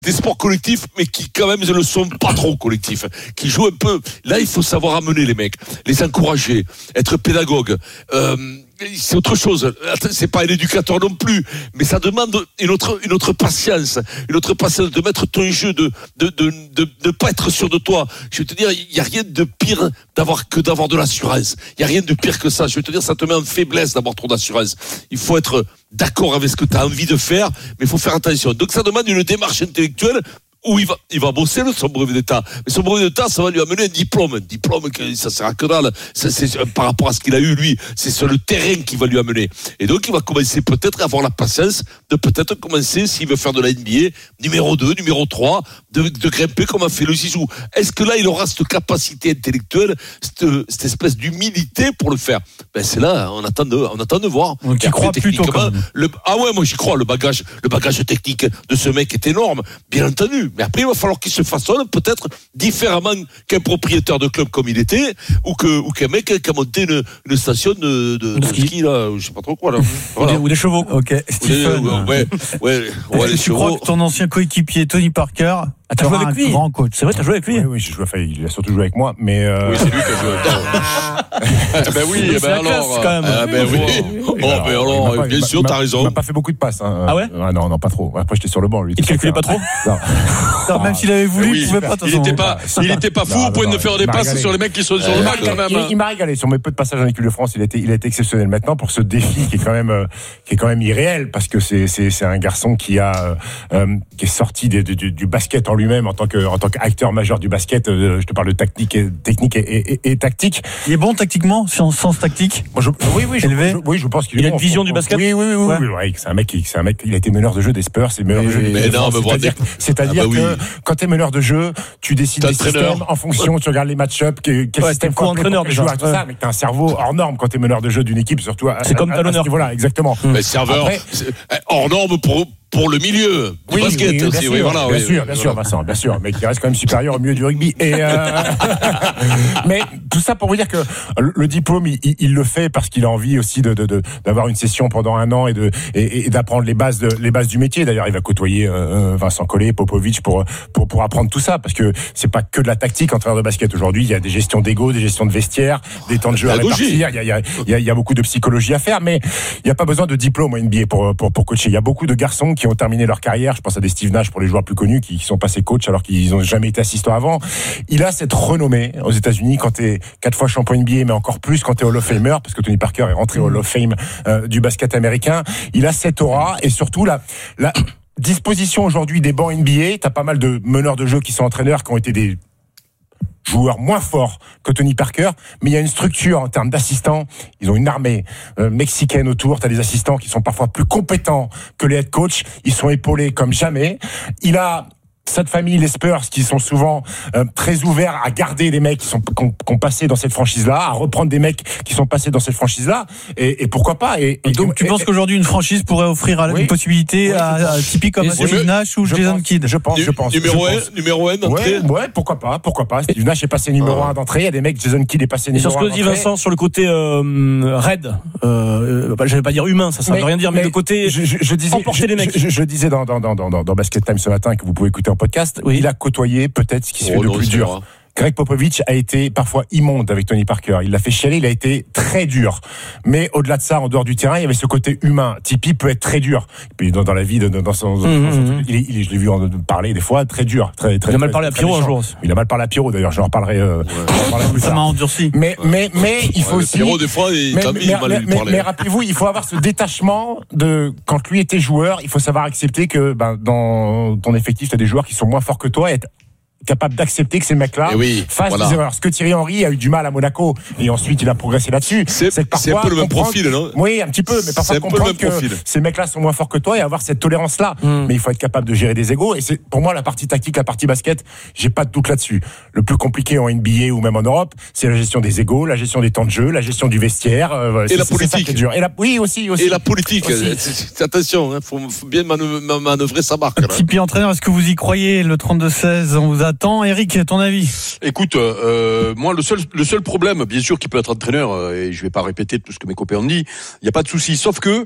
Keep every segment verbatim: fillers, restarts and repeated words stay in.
des sports collectifs, mais qui quand même ne le sont pas trop collectifs, qui jouent un peu. Là, il faut savoir amener les mecs, les encourager, être pédagogue. Euh, c'est autre chose. C'est pas un éducateur non plus, mais ça demande une autre, une autre patience, une autre patience de mettre ton jeu, de, de, de, de, de pas être sûr de toi. Je vais te dire, il y a rien de pire d'avoir que d'avoir de l'assurance. Il y a rien de pire que ça. Je vais te dire, ça te met en faiblesse d'avoir trop d'assurance. Il faut être d'accord avec ce que tu as envie de faire, mais il faut faire attention. Donc ça demande une démarche intellectuelle où il va, il va bosser le, son brevet d'état. Mais son brevet d'état, ça va lui amener un diplôme. Un diplôme, que ça sert à que dalle. Ça, c'est, par rapport à ce qu'il a eu, lui, c'est sur le terrain qui va lui amener. Et donc, il va commencer peut-être à avoir la patience de peut-être commencer, s'il veut faire de la N B A, numéro deux, numéro trois, de, de grimper comme a fait le Zizou. Est-ce que là, il aura cette capacité intellectuelle, cette, cette espèce d'humilité pour le faire? Ben, c'est là, on attend de, on attend de voir. Donc, il croit plutôt quand même. Le, ah ouais, moi, j'y crois. Le bagage, le bagage technique de ce mec est énorme, bien entendu. Mais après, il va falloir qu'il se façonne peut-être différemment qu'un propriétaire de club comme il était, ou, que, ou qu'un mec qui a monté une, une station de, de, de ski. ski, là, je sais pas trop quoi, là. Voilà. Ou, des, ou des chevaux. Ok, Stephen. Ouais, ouais, ouais, ouais, les tu chevaux. crois que ton ancien coéquipier, Tony Parker, Ah, t'as joué avec lui? Grand coach. C'est vrai, t'as joué avec lui? Oui, oui, j'ai joué, enfin, il a surtout joué avec moi, mais euh... Oui, c'est lui qui a joué avec toi. Ben oui, c'est ben la alors. classe, quand même. Ah, ben oui. Oh, ben alors, pas, bien sûr, t'as raison. Il m'a pas fait beaucoup de passes, hein. Ah ouais? Ah non, non, pas trop. Après, j'étais sur le banc, lui. Il calculait pas trop? Non. Non, même s'il avait voulu, oui, il pouvait pas. Il était pas, il était pas fou Non, au point non, de faire des passes sur les mecs qui sont sur le banc, quand même. Il, il m'a régalé sur mes peu de passages en équipe de France. Il a été, il a été exceptionnel. Maintenant, pour ce défi qui est quand même, euh, qui est quand même irréel, parce que c'est, c'est, c'est un garçon qui a, euh, qui est sorti des, du, du basket en lui-même en tant que, en tant qu'acteur majeur du basket. Euh, je te parle de technique, et, technique et, et, et, et tactique. Il est bon tactiquement, en sens tactique. Moi, je, oui, oui, je, Élevé. je, oui, je pense qu'il Il est a bon. une vision du basket. Oui, oui, oui, oui, Ouais. oui, oui, c'est un mec, qui, c'est un mec. Il a été meneur de jeu des Spurs, c'est meneur de jeu des mais non, mais c'est-à-dire, c'est-à-dire ah bah que oui. quand t'es meneur de jeu, tu décides T'es des entraîneur. systèmes en fonction, tu regardes les match-up, quel, quel Ouais, système t'es co-entraîneur, jouer, déjà. tout ça, mais t'as un cerveau hors norme quand t'es meneur de jeu d'une équipe, surtout à, C'est comme à, talonneur. Voilà, exactement. Mais serveur, Après, c'est hors norme pour, pour le milieu du oui, basket oui, bien aussi. sûr, Oui, voilà, bien oui, sûr, oui, bien voilà. sûr, Vincent, bien sûr, mais qui reste quand même supérieur au milieu du rugby. Et euh... mais tout ça pour vous dire que le, le diplôme, il, il le fait parce qu'il a envie aussi de, de, de d'avoir une session pendant un an et de et, et d'apprendre les bases de, les bases du métier. D'ailleurs, il va côtoyer euh, Vincent Collet, Popovic pour pour pour apprendre tout ça, parce que c'est pas que de la tactique en entraîneur de basket. Aujourd'hui, il y a des gestions d'ego, des gestions de vestiaire, des temps de jeu à répartir. Il y a il y a il y a, il y a beaucoup de psychologie à faire, mais il y a pas besoin de diplôme en N B A pour pour pour coacher. Il y a beaucoup de garçons qui ont terminé leur carrière. Je pense à des Steve Nash pour les joueurs plus connus qui, qui sont passés coach alors qu'ils n'ont jamais été assistants avant. Il a cette renommée aux États-Unis quand t'es quatre fois champion N B A, mais encore plus quand t'es Hall of Famer, parce que Tony Parker est rentré au Hall of Fame euh, du basket américain. Il a cette aura et surtout la la disposition aujourd'hui des bancs N B A. T'as pas mal de meneurs de jeu qui sont entraîneurs, qui ont été des joueurs moins forts que Tony Parker, mais il y a une structure en termes d'assistants. Ils ont une armée euh, mexicaine autour. T'as des assistants qui sont parfois plus compétents que les head coachs. Ils sont épaulés comme jamais. Il a cette famille, les Spurs, qui sont souvent euh, très ouverts à garder des mecs qui sont qui ont, qui ont passé dans cette franchise-là, à reprendre des mecs qui sont passés dans cette franchise-là, et, et pourquoi pas. Et, Et donc, et, tu et, penses qu'aujourd'hui, une franchise pourrait offrir Oui. une possibilité Oui, à, à Tipeee comme Et Steve c'est- Nash ou je Jason pense, Kidd? Je pense, je pense. Numéro je un, pense. numéro un d'entrée. Ouais, ouais, pourquoi pas, pourquoi pas. Steve Nash est passé numéro Ah. un d'entrée. Il y a des mecs, Jason Kidd est passé Et numéro sur un ce que dit d'entrée. Vincent, sur le côté euh, raid, euh, bah, j'allais pas dire humain, ça, ça Mais- veut rien dire, mais, mais le côté je, je, je disais, emporter je, les mecs. Je, je, je disais dans, dans, dans, dans, dans Basket Time ce matin, que vous pouvez écouter en podcast, Oui. il a côtoyé peut-être ce qui se Oh fait de non, plus c'est dur. vrai. Greg Popovich a été parfois immonde avec Tony Parker. Il l'a fait chialer, il a été très dur. Mais au-delà de ça, en dehors du terrain, il y avait ce côté humain. Tipeee peut être très dur. Et puis dans, dans la vie, de, dans son, Mmh, dans son- mmh. il, est, il est, je l'ai vu en, parler des fois, très dur. Très, très, Il a mal très- parlé à très Pierrot un méchant. jour aussi. Il a mal parlé à Pierrot d'ailleurs, j'en reparlerai, euh, j'en reparlerai plus Ça tard. m'a endurci. Mais, mais, mais, il faut Ouais, aussi. Pierrot, des fois, il Mais, quand mais, même, il va mais, lui mais- parler. mais rappelez-vous, il faut avoir ce détachement de quand lui était joueur. Il faut savoir accepter que ben, dans ton effectif, tu as des joueurs qui sont moins forts que toi et être capable d'accepter que ces mecs-là Eh oui, fassent voilà. des erreurs. Ce que Thierry Henry a eu du mal à Monaco et ensuite il a progressé là-dessus. C'est- que parfois c'est un peu le même comprendre- profil, non? Oui, un petit peu, mais parfois C'est un peu le comprendre même que profil. ces mecs-là sont moins forts que toi et avoir cette tolérance-là. Mm. Mais il faut être capable de gérer des égos. Et c'est pour moi la partie tactique, la partie basket. J'ai pas de doute là-dessus. Le plus compliqué en N B A ou même en Europe, c'est la gestion des égos, la gestion des temps de jeu, la gestion du vestiaire. euh, voilà, Et c'est- la c'est ça politique. qui est dur. Et la, oui, aussi, aussi. Et la politique, Aussi. c'est- c'est- attention, il faut, faut bien manœuvrer, manœuvrer sa marque. Là. Tipeee entraîneur, est-ce que vous y croyez? Le trente-deux seize, on vous a Jonathan. Eric, ton avis? Écoute, euh, moi le seul le seul problème, bien sûr, qu'il peut être entraîneur, euh, et je vais pas répéter tout ce que mes copains ont dit, il y a pas de souci. Sauf que,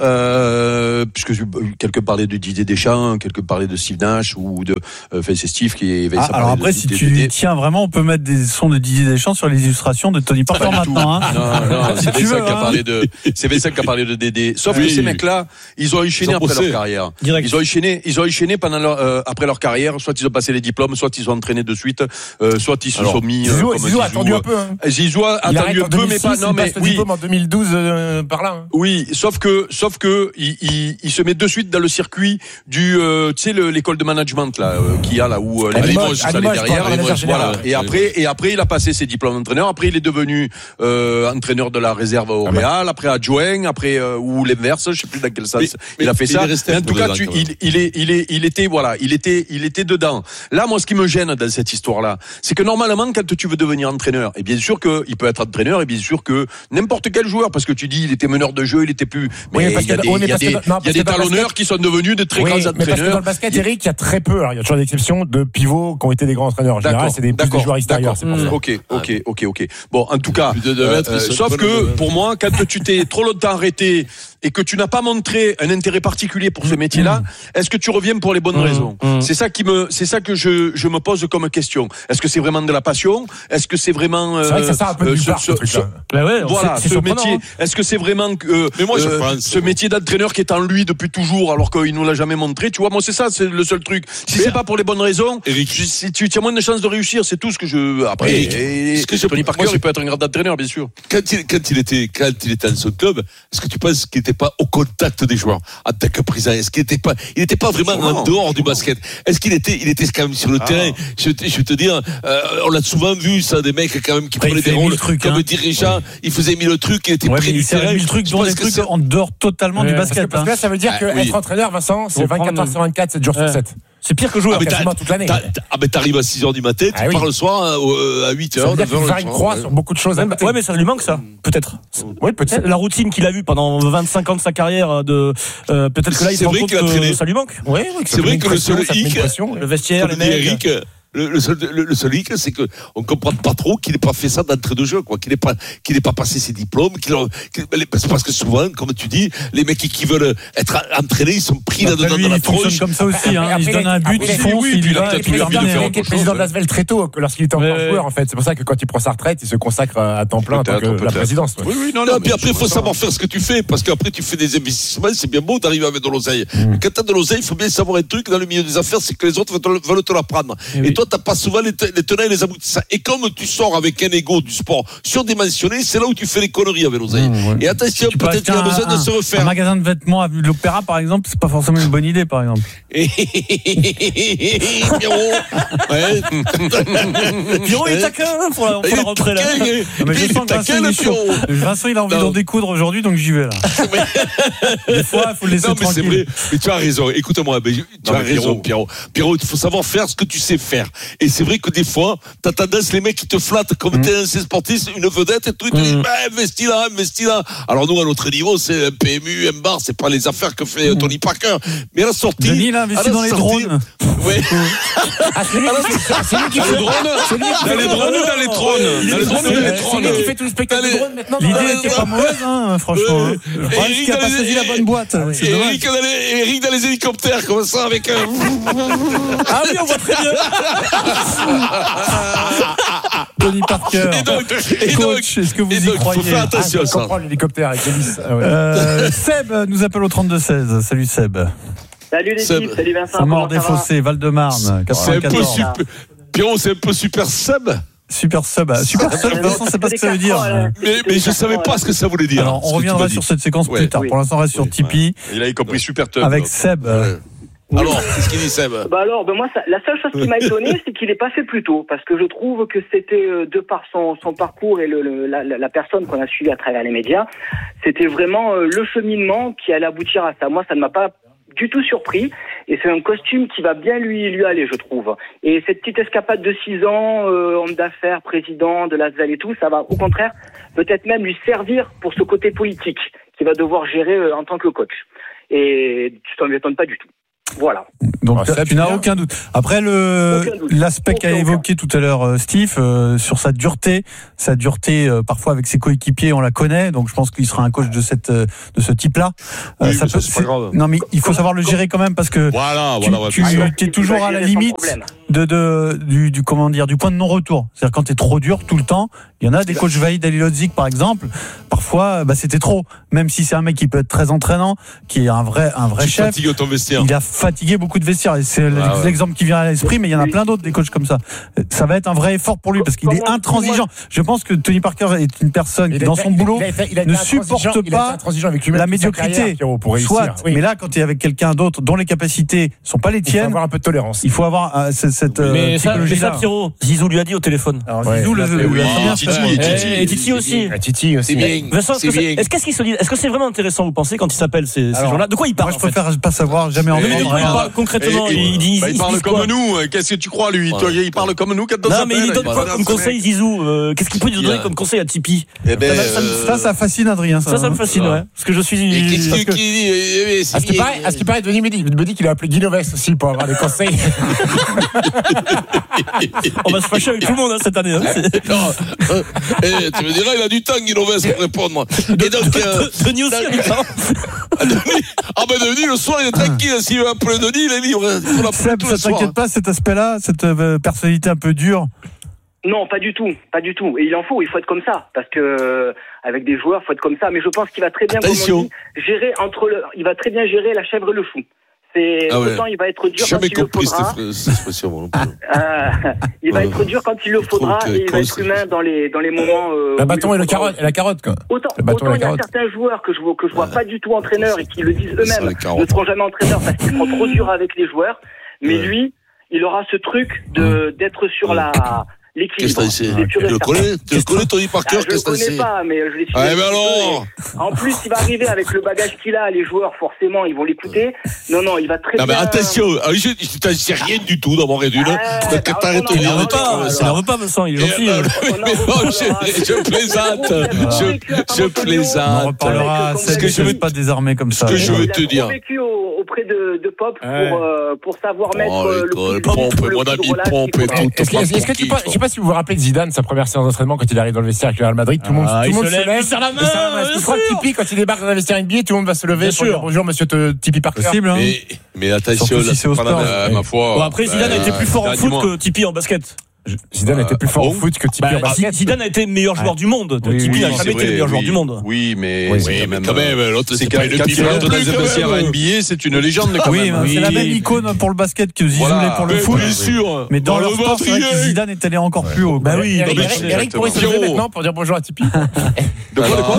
euh, puisque quelqu'un parlait de Didier Deschamps, quelqu'un parlait de Steve Nash ou de, enfin euh, c'est Steve qui est. Ah, alors après, si tu D D. Tiens vraiment, on peut mettre des sons de Didier Deschamps sur les illustrations de Tony Parker maintenant. Hein. Non, non, c'est Vincent qui a parlé de, c'est Vincent qui a parlé de Dédé. Sauf oui. que ces mecs-là, ils ont enchaîné ils ont après poussé. leur carrière. Direct. Ils ont enchaîné, ils ont enchaîné pendant leur, euh, après leur carrière. Soit ils ont passé les diplômes, soit ils ont entraîné de suite, euh, soit ils se alors, sont mis. Zizou, euh, Zizou a attendu un peu. Hein. Zizou a attendu un peu, mais pas. Non, mais oui. En deux mille douze, euh, par là. Hein. Oui, sauf que, sauf que, il, il, il se met de suite dans le circuit du, euh, tu sais, le, l'école de management là, euh, qu'il y a là où euh, les Limoges sont allés derrière. Voilà. Et après, et après, il a passé ses diplômes d'entraîneur. Après, il est devenu euh, entraîneur de la réserve au Real. Après, adjoint. Après, euh, ou l'inverse. Je sais plus dans quel sens mais, il mais, a fait ça. Mais en tout cas, tu, il, il est, il est, il était, voilà, il était, il était dedans. Là, moi, ce qui me gêne dans cette histoire-là, c'est que normalement, quand tu veux devenir entraîneur, et bien sûr que il peut être entraîneur, et bien sûr que n'importe quel joueur, parce que tu dis, il était meneur de jeu, il était plus. Mais il y a des, il y a des, il y a des talonneurs qui sont devenus de très grands entraîneurs. Mais parce que dans le basket, Eric, il y a très peu. Alors, il y a toujours des exceptions de pivots qui ont été des grands entraîneurs. En général, c'est des, plus des joueurs extérieurs. C'est pour ça. Ok, ok, ok, ok. Bon, en tout cas, euh, euh, sauf que pour moi, quand tu t'es trop longtemps arrêté et que tu n'as pas montré un intérêt particulier pour ce métier-là, est-ce que tu reviens pour les bonnes raisons? C'est ça qui me, c'est ça que je, je me pose comme question. Est-ce que c'est vraiment de la passion? Est-ce que c'est vraiment, euh, c'est vrai que ça sert un peu de ce, ce, ce, bah ouais, voilà, ce métier. Est-ce que c'est vraiment euh, mais moi, je euh, pense, ce métier d'entraîneur qui est en lui depuis toujours, alors qu'il nous l'a jamais montré? Tu vois, moi, c'est ça, c'est le seul truc. Si mais c'est pas pour les bonnes raisons, Eric, si tu, tu as moins de chances de réussir, c'est tout ce que je. Après, Eric, et, ce que je Tony Parker, moi, il peut être un grand entraîneur, bien sûr. Quand il, quand il était, quand il était dans son club, est-ce que tu penses qu'il n'était pas au contact des joueurs en tant que président? Est-ce qu'il n'était pas, il n'était pas vraiment en dehors du basket? Est-ce qu'il était, il était quand même sur le ah. terrain? Je, je vais te dire, euh, on l'a souvent vu, ça, des mecs quand même qui Après, prenaient des rôles trucs, comme hein. dirigeant. Ouais. Il faisait mille trucs, il était ouais, près du terrain. Il trucs, dont des trucs en dehors totalement ouais, du basket. Parce que là, ça veut dire ah, qu'être oui. entraîneur, Vincent, c'est vingt-quatre heures sur vingt-quatre, sept jours sur sept. C'est pire que jouer ah, quasiment toute l'année. Ah ben t'arrives à six heures du matin, tu ah, pars oui. le soir à huit heures. Ça veut dire qu'il va faire une croix sur beaucoup de choses. Ouais, mais ça lui manque ça, peut-être. Oui, peut-être. La routine qu'il a vue pendant vingt-cinq ans de sa carrière, de euh, peut-être que là il se rend compte que ça lui manque. Oui, c'est vrai que le seul hic, le vestiaire, les mecs. Le, le seul, le, le seul hic, c'est que on comprend pas trop qu'il n'ait pas fait ça d'entrée de jeu, quoi. Qu'il n'ait pas, qu'il n'ait pas passé ses diplômes. Qu'il, qu'il, c'est parce que souvent, comme tu dis, les mecs qui, qui veulent être entraînés, ils sont pris là dedans dans la tronche. Comme ça aussi, hein. Ils se donnent un but, ils font, oui, il a été président de l'Asvel très tôt, lorsqu'il était encore joueur, en fait. C'est pour ça que quand il prend sa retraite, il se consacre à temps plein en tant que la présidence. Oui, oui, non, non. Puis après, il faut savoir faire ce que tu fais, parce qu'après, tu fais des investissements, c'est bien beau d'arriver avec de l'oseille. Quand t'as de l'oseille, il faut bien savoir un truc dans le milieu des affaires, c'est que les autres veulent te la prendre. Et toi, t'as pas souvent les les tenants et les aboutissants. Et comme tu sors avec un ego du sport surdimensionné, c'est là où tu fais les conneries avec l'oseille. Mmh, ouais. Et attention, tu peut-être qu'il y a besoin un, de se refaire. Un magasin de vêtements à vue de l'Opéra, par exemple, c'est pas forcément une bonne idée, par exemple. Pierrot ouais. Pierrot, il taquin pour la, pour la rentrée, là. Mais je sens que Vincent, il est chaud. Vincent, il a envie d'en découdre aujourd'hui, donc j'y vais, là. Des fois, il faut le laisser non, mais tranquille. C'est vrai. Mais tu as raison. Écoute-moi, tu non, as raison, Pierrot. Pierrot, il faut savoir faire ce que tu sais faire. Et c'est vrai que des fois, t'as tendance, les mecs qui te flattent comme mmh. t'es un sportif, une vedette et tout, ils te disent, mmh. bah, investis là, investis là. Alors nous, à notre niveau, c'est un P M U, un bar, c'est pas les affaires que fait mmh. Tony Parker. Mais à la sortie. Denis, il a investi dans les drones. Oui. Ah, c'est lui qui fait les drones. Dans les drones ou dans les trônes? Dans les drones ou dans les trônes? C'est lui qui fait tout le spectacle de drones maintenant. L'idée était pas mauvaise, hein, franchement. Eric qui a pas saisi la bonne boîte. Eric dans les hélicoptères, comme ça, avec un. Ah oui, on voit très bien. Tony Parker. Et donc, et coach, donc, est-ce que vous y donc, croyez? Faut faire attention à ça. Comprendre l'hélicoptère avec Denis. Ah ouais. euh, Seb nous appelle au trente-deux seize. Salut Seb. Salut l'équipe, salut Vincent. Saint-Maur-des-Fossés, Val-de-Marne, quatre-vingt-quatorze. C'est un peu super. Pierrot, c'est un peu super Seb. Super sub, super sub, Vincent, c'est pas ce que ça veut dire. Mais, mais je savais pas ce que ça voulait dire. Alors, on reviendra sur cette séquence ouais, plus tard. Oui. Pour l'instant, on reste sur Tipeee. Il a compris super tub. Avec Seb. Ouais. Oui. Alors, qu'est-ce qu'il dit Seb? Bah alors, bah moi, ça, la seule chose qui m'a étonné, c'est qu'il n'ait pas fait plus tôt, parce que je trouve que c'était euh, de par son, son parcours et le, le, la, la personne qu'on a suivie à travers les médias, c'était vraiment euh, le cheminement qui allait aboutir à ça. Moi, ça ne m'a pas du tout surpris, et c'est un costume qui va bien lui lui aller, je trouve. Et cette petite escapade de six ans, euh, homme d'affaires, président de l'Asvel et tout, ça va au contraire peut-être même lui servir pour ce côté politique qu'il va devoir gérer euh, en tant que coach. Et ça ne m'étonne pas du tout. Voilà. Donc Ah, tu n'as aucun doute. Après le Aucun doute. l'aspect qu'a Aucun, évoqué tout à l'heure euh, Steve euh, sur sa dureté, sa dureté euh, parfois avec ses coéquipiers, on la connaît. Donc je pense qu'il sera un coach de cette euh, de ce type-là. Oui, ça mais peut, ça, c'est pas grave. Non mais il faut savoir le gérer quand même parce que Voilà, tu, voilà, ouais, tu bien sûr. es toujours à la Sans limite problème. de, de du, du comment dire du point de non-retour. C'est-à-dire quand tu es trop dur tout le temps, il y en a des coachs Vahid Halilhodžić par exemple, parfois bah, c'était trop, même si c'est un mec qui peut être très entraînant, qui est un vrai un vrai Tu chef. fatigues ton vestiaire. Il a fatigué beaucoup de vestiaires et c'est Ah ouais. l'exemple qui vient à l'esprit, mais il y en a plein d'autres des coachs comme ça. Ça va être un vrai effort pour lui parce qu'il est Comment- intransigeant. Je pense que Tony Parker est une personne qui Il a dans été- son boulot il a été- il a été ne intransigeant- supporte il a été pas intransigeant avec lui-même la toute sa carrière, médiocrité. Pierrot, pour réussir. Soit, Oui. mais là quand tu es avec quelqu'un d'autre dont les capacités sont pas les Il faut tiennes, avoir un peu de tolérance. il faut avoir euh, cette, cette euh, Mais ça, mais psychologie ça, là. Pierrot, Zizou lui a dit au téléphone. Alors Ouais. Zizou, le, le- Oui, la première Titi, semaine- Titi, Et, et Titi aussi. Ah, Titi aussi. C'est bien. Vincent, est-ce C'est que, c'est- bien. est-ce qu'est-ce qu'il se dit Est-ce que c'est vraiment intéressant, vous pensez, quand il s'appelle ces, ces Alors, gens-là? De quoi il parle Moi je en fait préfère pas savoir, jamais Mais Mais de entendre quoi il rien. parle concrètement? Et- et- Il dit Bah, il il parle dit quoi comme nous. Qu'est-ce que tu crois, lui? Ouais. Il parle comme nous quand on Non, mais il s'appelle, donne quoi parle comme à ce conseil, mec. Zizou? Euh, Qu'est-ce qu'il peut lui donner Bien. comme conseil à Tipeee? Eh ben, Ça, ça me- euh, Ça, ça fascine Adrien. Ça, Ça, ça me fascine, Ouais. ouais. Parce que je suis. Et qu'est-ce parce qu'il que- dit eh, eh, c'est À ce qui bien. paraît, à ce qui paraît, Denis me dit, me dit qu'il a appelé Guy Novès aussi pour avoir des conseils. On va se fâcher avec tout le monde hein, cette année. hein. C'est- Non, euh, eh, tu me diras, il a du temps, Guinoves, pour répondre. Et donc, euh, Denis aussi a du temps. Denis, ah ben Denis, le soir, il est tranquille. S'il veut appeler Denis, il est libre. Il faut l'appeler Seb, tous ça les soirs. t'inquiète pas cet aspect-là, cette euh, personnalité un peu dure? Non, pas du tout, pas du tout. Et il en faut, il faut être comme ça, parce que euh, avec des joueurs, il faut être comme ça. Mais je pense qu'il va très bien, Attention. comme on dit, gérer entre le, il va très bien gérer la chèvre et le fou. C'est Ah ouais. autant il va être dur J'ai quand jamais il le compris faudra. cette cette expression. moi non plus. Euh, il va Ouais. être dur quand il le faudra Trop et il va être con, humain dans les dans les moments. Euh, Le où bâton il et le faudra. carotte, et la carotte, quoi. Autant, Le bâton et autant la il y a carotte. certains joueurs que je vois que je vois pas du tout entraîneurs et qui le disent Ça, eux-mêmes les carottes. ne seront jamais entraîneurs parce qu'ils seront trop durs avec les joueurs. Mais Ouais. lui, il aura ce truc de d'être sur la Qu'est-ce que l'équilibre. c'est C'est pur Tu et le certain. connais Tu le connais, Tony Ah, Parker? je le Qu'est-ce que connais c'est? pas, mais je l'ai suivi. Ah, un mais petit peu, alors et En plus, il va arriver avec le bagage qu'il a, les joueurs, forcément, ils vont l'écouter. Non, non, il va très Non, mais bien. attention, ah, je je t'en sais rien du tout d'avoir une. Ah, Donc, bah, t'arrêtes on en de dire parle des trucs pas, comme alors. ça. Ça n'en veut pas, Vincent, il est Et, gentil. euh, hein. On en mais non, reparlera. je, je plaisante. Je, je On en plaisante. reparlera. Avec, C'est comme que vous je avez ne dit, pas désarmer comme ça. ce que je Il veux a te trop dire. vécu au- auprès de, de Pop pour, Ouais. euh, pour savoir mettre Oh, euh, le l'école, plus Pompe, le mon plus ami relax Pompe qu'il et faudra. tout. Est-ce que, est-ce que tu pas, je sais pas si vous vous rappelez de Zidane, sa première séance d'entraînement quand il arrive dans le vestiaire avec le Real Madrid, tout le monde, Ah, tout il le monde se se lève, lève, il serre la main, il serre la main. Est-ce que bien tu crois que sûr. Tipeee, quand il débarque dans un vestiaire N B A, tout le monde va se lever Bien pour dire sûr. bonjour monsieur te- Tipeee Parker? Possible, hein. Mais, mais attention, Surtout là, si c'est au pas la sport. même- Euh, ma foi. Bon, après, Zidane a été plus fort en bah, foot dis-moi. que Tipeee en basket. Zidane était plus fort Ah au bon foot que Tipeee Bah, en basket. Zidane a été meilleur joueur du monde. Oui, Tipeee oui, n'a c'est jamais été le meilleur joueur du monde. Oui, mais Oui, c'est Oui, quand mais même. quand même, l'autre, C'est c'est quand pas une quand il pivot rentre de dans plus, un quand vestiaire même. N B A, c'est une légende quand Oui, même. mais c'est la Oui. même icône pour le basket que Zizou Voilà. l'est pour le Mais foot. bien sûr. Mais dans Dans leur le sport, c'est vrai que Madrid. Zidane est allé encore plus haut. Bah quoi. oui, Eric, non, mais Eric, c'est- Eric pourrait se lever Pierrot. maintenant pour dire bonjour à Tipeee. De quoi, de quoi? Ah,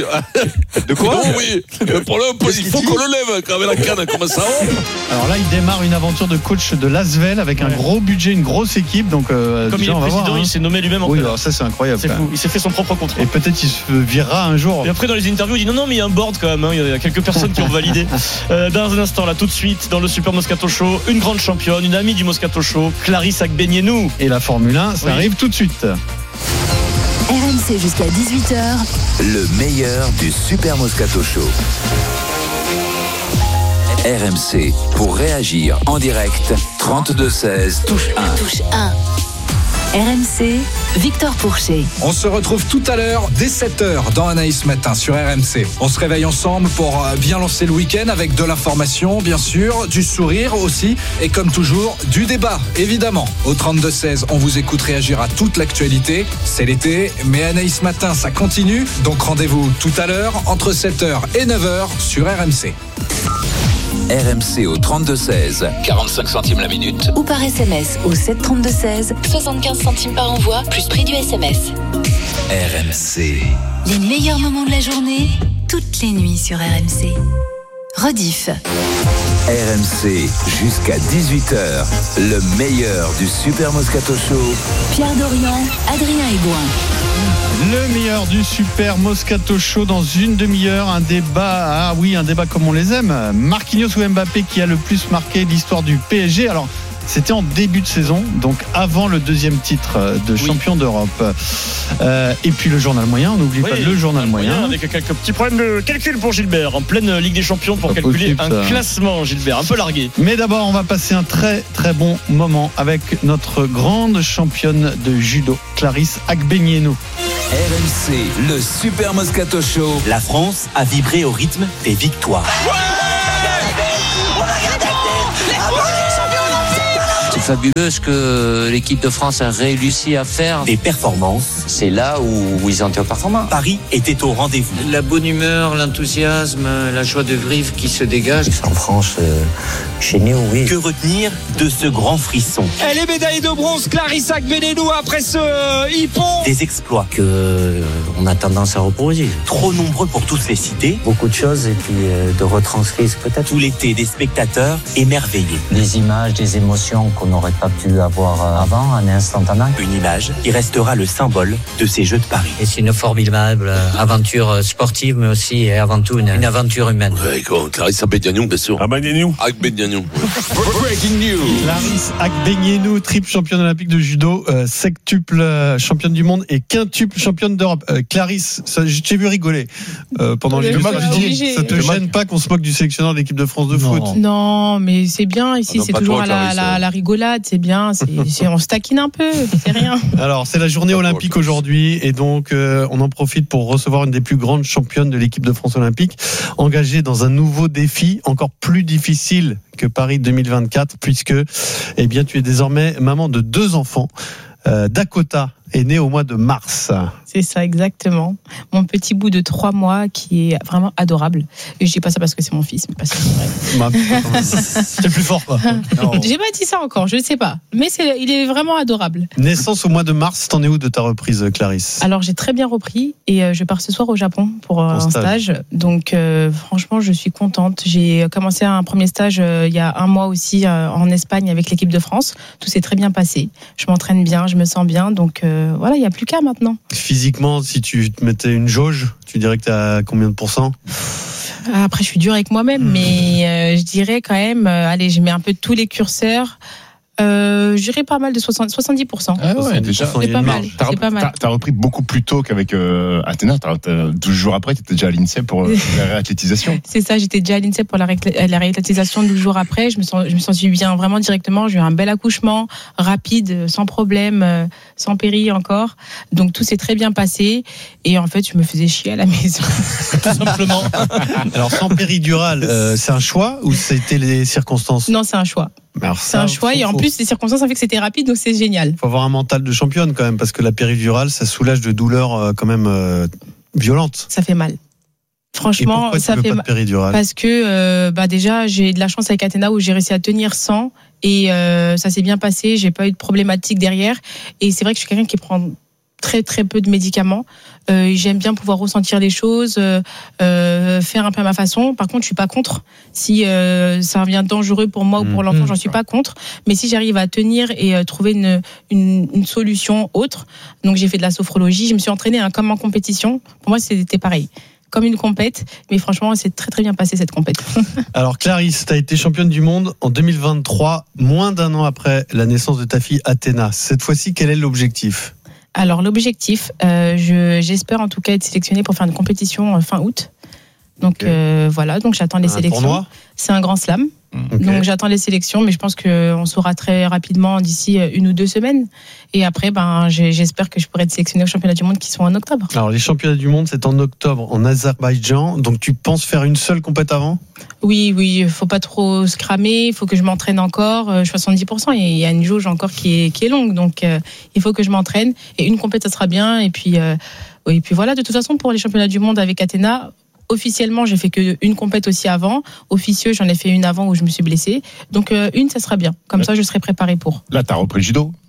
mais- De quoi? Non, oui. Le problème, il faut qu'on le lève quand même la canne. Comment ça va? Alors là, il démarre une aventure de coach de l'Asvel avec un gros budget, une grosse équipe. Donc, euh, Comme il déjà, est on va président, voir, hein. il s'est nommé lui-même en Oui, fait. alors ça, c'est incroyable. C'est quand fou. même. Il s'est fait son propre contrat. Et peut-être il se virera un jour. Et après, dans les interviews, il dit non, non, mais il y a un board quand même. hein. Il y a quelques personnes qui ont validé. Euh, dans un instant, là, tout de suite, dans le Super Moscato Show, une grande championne, une amie du Moscato Show, Clarisse Agbenienou. Et la Formule un, ça Oui. arrive tout de suite. R M C jusqu'à dix-huit heures. Le meilleur du Super Moscato Show. R M C, pour réagir en direct, trente-deux seize, touche un. Touche un. R M C, Victor Pourchet. On se retrouve tout à l'heure dès sept heures dans Anaïs Matin sur R M C. On se réveille ensemble pour euh, bien lancer le week-end avec de l'information, bien sûr, du sourire aussi et comme toujours, du débat, évidemment. Au trente-deux seize, on vous écoute réagir à toute l'actualité. C'est l'été, mais Anaïs Matin, ça continue. Donc rendez-vous tout à l'heure entre sept heures et neuf heures sur R M C. R M C au trente-deux seize, quarante-cinq centimes la minute. Ou par S M S au sept trente-deux seize, soixante-quinze centimes par envoi, plus prix du S M S. R M C. Les meilleurs moments de la journée, toutes les nuits sur R M C. Rediff. R M C jusqu'à dix-huit heures, le meilleur du Super Moscato Show. Pierre Dorian, Adrien Aigouin. Le meilleur du Super Moscato Show dans une demi-heure. Un débat, ah oui, un débat comme on les aime. Marquinhos ou Mbappé qui a le plus marqué l'histoire du P S G. Alors, C'était en début de saison, donc avant le deuxième titre de champion oui. d'Europe. Euh, et puis le journal moyen, on n'oublie oui, pas le journal moyen. moyen. Avec quelques petits problèmes de calcul pour Gilbert, en pleine Ligue des Champions pour pas calculer possible, un classement, Gilbert, un peu largué. Mais d'abord, on va passer un très très bon moment avec notre grande championne de judo, Clarisse Agbenienou. R M C, le Super Moscato Show. La France a vibré au rythme des victoires. Ouais, c'est fabuleux ce que l'équipe de France a réussi à faire. Des performances. C'est là où ils ont été performants. Paris était au rendez-vous. La bonne humeur, l'enthousiasme, la joie de vivre qui se dégage. En France, euh, chez nous, oui. Que retenir de ce grand frisson? Elle est médaillée de bronze, Clarisse Agbenienou, après ce euh, hippon. Des exploits. Que euh, on a tendance à reproduire. Trop nombreux pour tous les citer. Beaucoup de choses et puis euh, de retranscrire peut-être. Tout l'été, des spectateurs émerveillés. Des images, des émotions qu'on n'aurait pas pu avoir avant, un instantané. Une image qui restera le symbole de ces Jeux de Paris. Et c'est une formidable aventure sportive, mais aussi et avant tout une, une aventure humaine. Ouais, quoi, Clarisse Agbenienou, bien sûr. Agbenienou. Agbenienou. Breaking news. Clarisse Agbenienou, triple championne olympique de judo, euh, sectuple euh, championne du monde et quintuple championne d'Europe. Euh, Clarisse, ça, je t'ai vu rigoler euh, pendant les deux matchs. Ça te gêne pas qu'on se moque du sélectionneur de l'équipe de France de non. foot? Non, mais c'est bien ici, ah, c'est toujours toi, la, la, la rigolade, c'est bien, c'est, c'est, on se taquine un peu, c'est rien. Alors, c'est la journée olympique aujourd'hui et donc euh, on en profite pour recevoir une des plus grandes championnes de l'équipe de France olympique, engagée dans un nouveau défi encore plus difficile que Paris deux mille vingt-quatre, puisque eh bien, tu es désormais maman de deux enfants. Euh, Dakota est née au mois de mars. C'est ça, exactement. Mon petit bout de trois mois qui est vraiment adorable. Et je dis pas ça parce que c'est mon fils, mais parce que c'est vrai. C'est plus fort, quoi. J'ai pas dit ça encore, je ne sais pas. Mais c'est, il est vraiment adorable. Naissance au mois de mars, t'en es où de ta reprise, Clarisse? Alors, j'ai très bien repris et je pars ce soir au Japon pour un stage. stage. Donc, euh, franchement, je suis contente. J'ai commencé un premier stage euh, il y a un mois aussi euh, en Espagne avec l'équipe de France. Tout s'est très bien passé. Je m'entraîne bien, je me sens bien. Donc, euh, voilà, il n'y a plus qu'à maintenant. Physiquement, si tu te mettais une jauge, tu dirais que tu as combien de pourcents? Après, je suis dure avec moi-même, mmh. mais euh, je dirais quand même, euh, allez, je mets un peu tous les curseurs. Euh, je dirais pas mal de soixante, soixante-dix pour cent. Ah ouais, déjà, c'est pas mal. T'as, c'est pas mal. T'as, t'as repris beaucoup plus tôt qu'avec euh, Athéna. T'as, t'as, douze jours après, t'étais déjà à l'INSEP pour euh, la réathlétisation. C'est ça, j'étais déjà à l'INSEP pour la, ré- la réathlétisation douze jours après. Je me sens, je me sens bien vraiment directement. J'ai eu un bel accouchement, rapide, sans problème, euh, sans péri encore. Donc tout s'est très bien passé. Et en fait, je me faisais chier à la maison. Tout simplement. Alors sans péridurale, euh, c'est un choix ou c'était les circonstances? Non, c'est un choix. Alors c'est ça, un choix et en plus les circonstances ont fait que c'était rapide, donc c'est génial. Il faut avoir un mental de championne quand même, parce que la péridurale ça soulage de douleurs euh, quand même euh, violentes. Ça fait mal. Franchement, et ça tu veux fait pas de péridurale? Parce que euh, bah déjà j'ai de la chance avec Athéna où j'ai réussi à tenir sans et euh, ça s'est bien passé, j'ai pas eu de problématique derrière et c'est vrai que je suis quelqu'un qui prend très très peu de médicaments. Euh, j'aime bien pouvoir ressentir les choses, euh, euh, faire un peu à ma façon. Par contre, je suis pas contre. Si euh, ça devient dangereux pour moi ou pour l'enfant, mmh. j'en suis pas contre. Mais si j'arrive à tenir et euh, trouver une, une, une solution autre, donc j'ai fait de la sophrologie, je me suis entraînée hein, comme en compétition. Pour moi, c'était pareil. Comme une compète, mais franchement, c'est très très bien passé cette compète. Alors Clarisse, tu as été championne du monde en deux mille vingt-trois, moins d'un an après la naissance de ta fille Athéna. Cette fois-ci, quel est l'objectif ? Alors l'objectif, euh, je, j'espère en tout cas être sélectionnée pour faire une compétition fin août. Donc okay. euh, voilà, donc j'attends les un sélections. Tournoi ? C'est un grand slam. Okay. Donc j'attends les sélections, mais je pense qu'on saura très rapidement d'ici une ou deux semaines. Et après, ben, j'espère que je pourrai être sélectionnée aux championnats du monde qui sont en octobre. Alors les championnats du monde, c'est en octobre en Azerbaïdjan. Donc tu penses faire une seule compète avant ? Oui, oui, il faut pas trop se cramer, il faut que je m'entraîne encore. soixante-dix pour cent, il y a une jauge encore qui est, qui est longue, donc euh, il faut que je m'entraîne. Et une compète, ça sera bien. Et puis, euh, et puis voilà, de toute façon, pour les championnats du monde avec Athéna, officiellement, j'ai fait qu'une compète aussi avant. Officieux, j'en ai fait une avant où je me suis blessée. Donc, euh, une, ça sera bien. Comme ouais. ça, je serai préparée pour. Là, tu as repris le judo.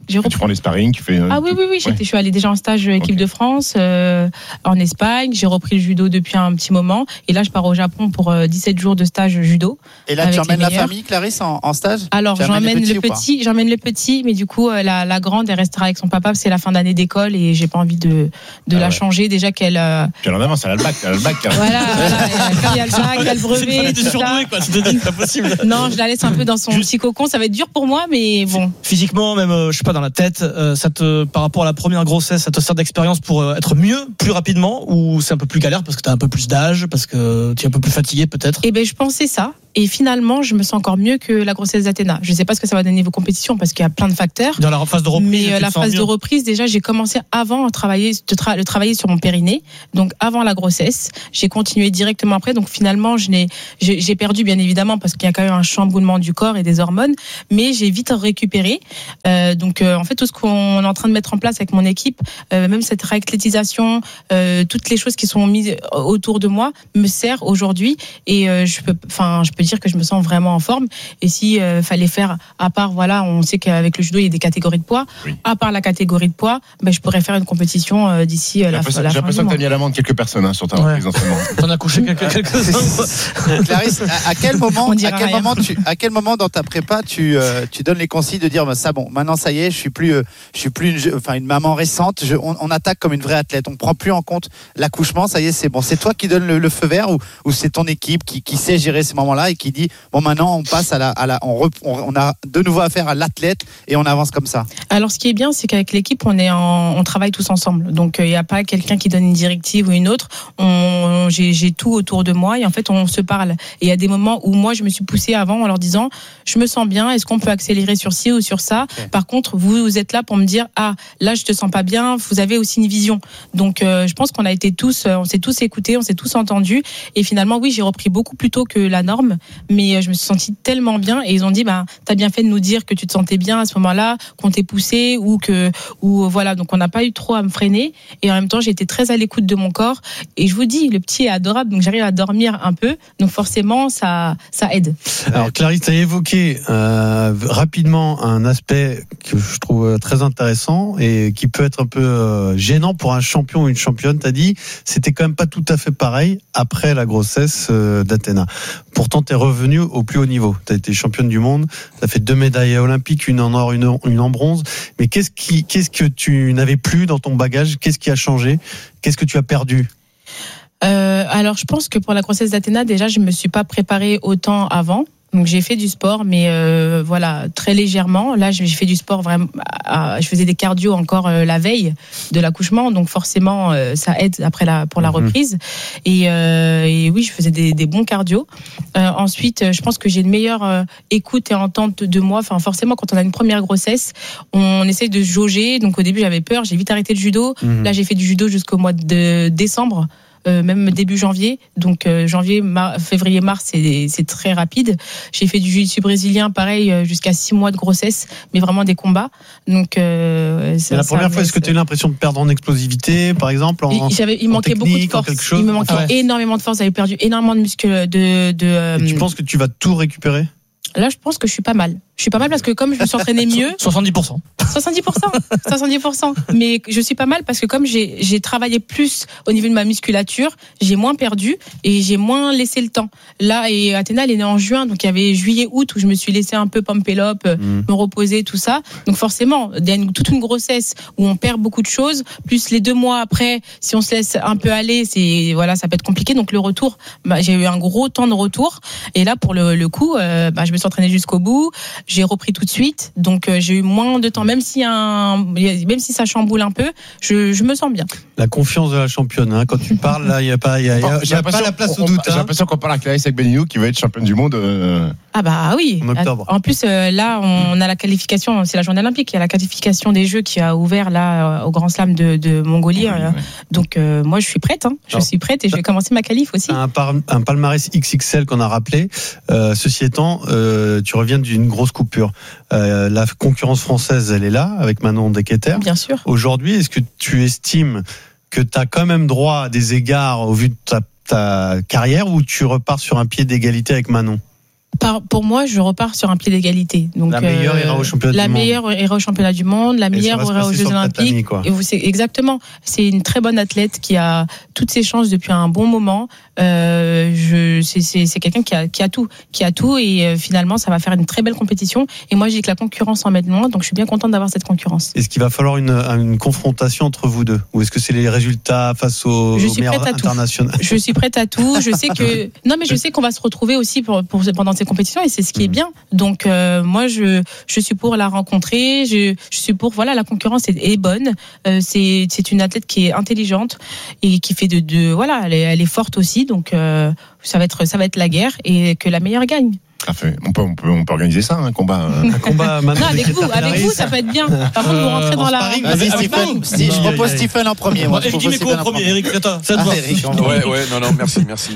J'ai repris. Tu prends les sparring, tu fais. Ah oui, oui, oui. J'étais, je suis allée déjà en stage équipe okay. de France euh, en Espagne. J'ai repris le judo depuis un petit moment. Et là, je pars au Japon pour euh, dix-sept jours de stage judo. Et là, tu emmènes la famille, Clarisse, en, en stage? Alors, j'emmène le petit, j'emmène le petit, mais du coup, euh, la, la grande, elle restera avec son papa parce que c'est la fin d'année d'école et j'ai pas envie de, de ah la ouais. changer. Déjà qu'elle. Euh... Puis en avance, elle a le bac, elle a le bac. Voilà, voilà. Quand il y a le bac, il y a le brevet. C'est surdoué, quoi. C'est pas possible. Non, je la laisse un peu dans son petit cocon. Ça va être dur pour moi, mais bon. Physiquement, même, euh, je sais pas, dans la tête, euh, ça te, par rapport à la première grossesse, ça te sert d'expérience pour euh, être mieux, plus rapidement, ou c'est un peu plus galère parce que t'as un peu plus d'âge, parce que tu es un peu plus fatigué peut-être? Eh ben, je pensais ça. Et finalement, je me sens encore mieux que la grossesse d'Athéna. Je ne sais pas ce que ça va donner vos compétitions parce qu'il y a plein de facteurs. Dans la phase de reprise. Mais euh, la phase de reprise, déjà, j'ai commencé avant à travailler, de tra- le travailler sur mon périnée. Donc, avant la grossesse. J'ai continué directement après. Donc, finalement, je n'ai, j'ai, j'ai perdu, bien évidemment, parce qu'il y a quand même un chamboulement du corps et des hormones. Mais j'ai vite récupéré. Euh, donc, euh, en fait, tout ce qu'on est en train de mettre en place avec mon équipe, euh, même cette réathlétisation, euh, toutes les choses qui sont mises autour de moi me sert aujourd'hui. Et euh, je peux, enfin, je peux dire que je me sens vraiment en forme. Et si euh, fallait faire, à part, voilà, on sait qu'avec le judo, il y a des catégories de poids. Oui. À part la catégorie de poids, ben, je pourrais faire une compétition euh, d'ici euh, la, la fin du mois. J'ai l'impression que tu as mis à l'amende quelques personnes hein, sur ta reprise en ce moment. T'en as couché quelques, quelques-uns. Clarisse, à, à quel moment, à quel moment, tu, à quel moment dans ta prépa tu, euh, tu donnes les consignes de dire, bah, ça bon, maintenant ça y est, je suis plus, euh, je suis plus une, enfin une maman récente. Je, on, on attaque comme une vraie athlète. On prend plus en compte l'accouchement. Ça y est, c'est bon. C'est toi qui donne le, le feu vert ou, ou c'est ton équipe qui, qui sait gérer ces moments-là et qui dit bon maintenant on passe à la, à la on, rep, on, on a de nouveau affaire à l'athlète et on avance comme ça. Alors ce qui est bien, c'est qu'avec l'équipe on est en, on travaille tous ensemble. Donc il euh, n'y a pas quelqu'un qui donne une directive ou une autre. On, j'ai, j'ai tout autour de moi et en fait on se parle. Et il y a des moments où moi je me suis poussée avant en leur disant je me sens bien. Est-ce qu'on peut accélérer sur ci ou sur ça? Okay. Par contre vous, vous êtes là pour me dire ah là je te sens pas bien. Vous avez aussi une vision. Donc euh, je pense qu'on a été tous, on s'est tous écoutés, on s'est tous entendus et finalement oui j'ai repris beaucoup plus tôt que la norme. Mais je me suis sentie tellement bien et ils ont dit bah t'as bien fait de nous dire que tu te sentais bien à ce moment-là, qu'on t'ait poussé ou que ou voilà donc on n'a pas eu trop à me freiner et en même temps j'ai été très à l'écoute de mon corps et je vous dis le petit est adorable donc j'arrive à dormir un peu donc forcément ça ça aide. Alors Clarisse, tu as évoqué euh, rapidement un aspect que je trouve très intéressant et qui peut être un peu euh, gênant pour un champion ou une championne. T'as dit c'était quand même pas tout à fait pareil après la grossesse euh, d'Athéna. Pourtant t'es revenu au plus haut niveau. Tu as été championne du monde, tu as fait deux médailles olympiques, une en or, une en, une en bronze. Mais qu'est-ce, qui, qu'est-ce que tu n'avais plus dans ton bagage? Qu'est-ce qui a changé? Qu'est-ce que tu as perdu? euh, Alors, je pense que pour la grossesse d'Athéna, déjà, je ne me suis pas préparée autant avant. Donc j'ai fait du sport, mais euh, voilà très légèrement. Là, j'ai fait du sport vraiment. Euh, je faisais des cardio encore euh, la veille de l'accouchement, donc forcément euh, ça aide après la pour la reprise. Et, euh, et oui, je faisais des, des bons cardio. Euh, ensuite, je pense que j'ai une meilleure euh, écoute et entente de moi. Enfin, forcément, quand on a une première grossesse, on essaye de jauger. Donc au début, j'avais peur. J'ai vite arrêté le judo. Mmh. Là, j'ai fait du judo jusqu'au mois de décembre. Euh, même début janvier, donc euh, janvier, mar- février, mars, c'est, c'est très rapide. J'ai fait du jiu-jitsu brésilien, pareil, euh, jusqu'à six mois de grossesse, mais vraiment des combats. Donc, euh, ça, la première ça, fois, est-ce que tu as eu l'impression de perdre en explosivité, par exemple, en, J'avais, il manquait beaucoup de force. Il me manquait ah ouais. énormément de force. J'avais perdu énormément de muscles. De, de. Euh, Et tu penses que tu vas tout récupérer? Là, je pense que je suis pas mal. Je suis pas mal parce que comme je me suis entraînée mieux. soixante-dix pour cent. soixante-dix pour cent. soixante-dix pour cent. Mais je suis pas mal parce que comme j'ai, j'ai travaillé plus au niveau de ma musculature, j'ai moins perdu et j'ai moins laissé le temps. Là, et Athéna, elle est née en juin, donc il y avait juillet, août où je me suis laissé un peu pampelope, mmh. me reposer, tout ça. Donc forcément, il y a une, toute une grossesse où on perd beaucoup de choses, plus les deux mois après, si on se laisse un peu aller, c'est, voilà, ça peut être compliqué. Donc le retour, bah, j'ai eu un gros temps de retour. Et là, pour le, le coup, euh, bah, je me suis entraînée jusqu'au bout. J'ai repris tout de suite, donc euh, j'ai eu moins de temps, même si un, même si ça chamboule un peu, je, je me sens bien. La confiance de la championne, hein, quand tu parles là, il y a pas, il y a, y a, y a pas la place au doute. J'ai l'impression qu'on parle à Clarisse Agbenienou qui va être championne du monde. Euh... Ah bah oui. En octobre. En plus euh, là, on a la qualification, c'est la journée olympique, il y a la qualification des Jeux qui a ouvert là au Grand Slam de, de Mongolie. Ouais, euh, ouais. Donc euh, moi je suis prête, hein, je Alors, suis prête et je vais commencer ma qualif aussi. Un, par, un palmarès X X L qu'on a rappelé. Euh, ceci étant, euh, tu reviens d'une grosse coupure. Euh, la concurrence française, elle est là, avec Manon Deketer. Bien sûr. Aujourd'hui, est-ce que tu estimes que tu as quand même droit à des égards au vu de ta, ta carrière ou tu repars sur un pied d'égalité avec Manon ? Par, pour moi, je repars sur un pied d'égalité. Donc, la meilleure euh, ira au championnat la du monde. La meilleure ira au championnat du monde, la meilleure ira aux Jeux Olympiques. Tatami, et vous, c'est exactement. C'est une très bonne athlète qui a toutes ses chances depuis un bon moment. Euh, je, c'est, c'est, c'est quelqu'un qui a, qui a tout, qui a tout, et euh, finalement, ça va faire une très belle compétition. Et moi, je dis que la concurrence en met loin, donc je suis bien contente d'avoir cette concurrence. Est-ce qu'il va falloir une, une confrontation entre vous deux, ou est-ce que c'est les résultats face aux, je aux meilleurs internationaux? Je suis prête à tout. Je sais que non, mais je sais qu'on va se retrouver aussi pour, pour pendant ces compétitions, et c'est ce qui est bien. Donc euh, moi, je je suis pour la rencontrer. Je je suis pour voilà, la concurrence est, est bonne. Euh, c'est c'est une athlète qui est intelligente et qui fait de, de voilà, elle est, elle est forte aussi. Donc euh, ça va être ça va être la guerre, et que la meilleure gagne. Parfait. On peut, on peut, on peut organiser ça, un combat. Un combat non, avec vous, avec vous, ça peut être bien. Par contre, vous rentrez dans la. Vas-y, Stephen. Si, je propose Stephen en premier. Moi, je propose Stephen en premier. Eric, c'est toi. C'est toi. Ouais, ouais, non, non, merci, merci.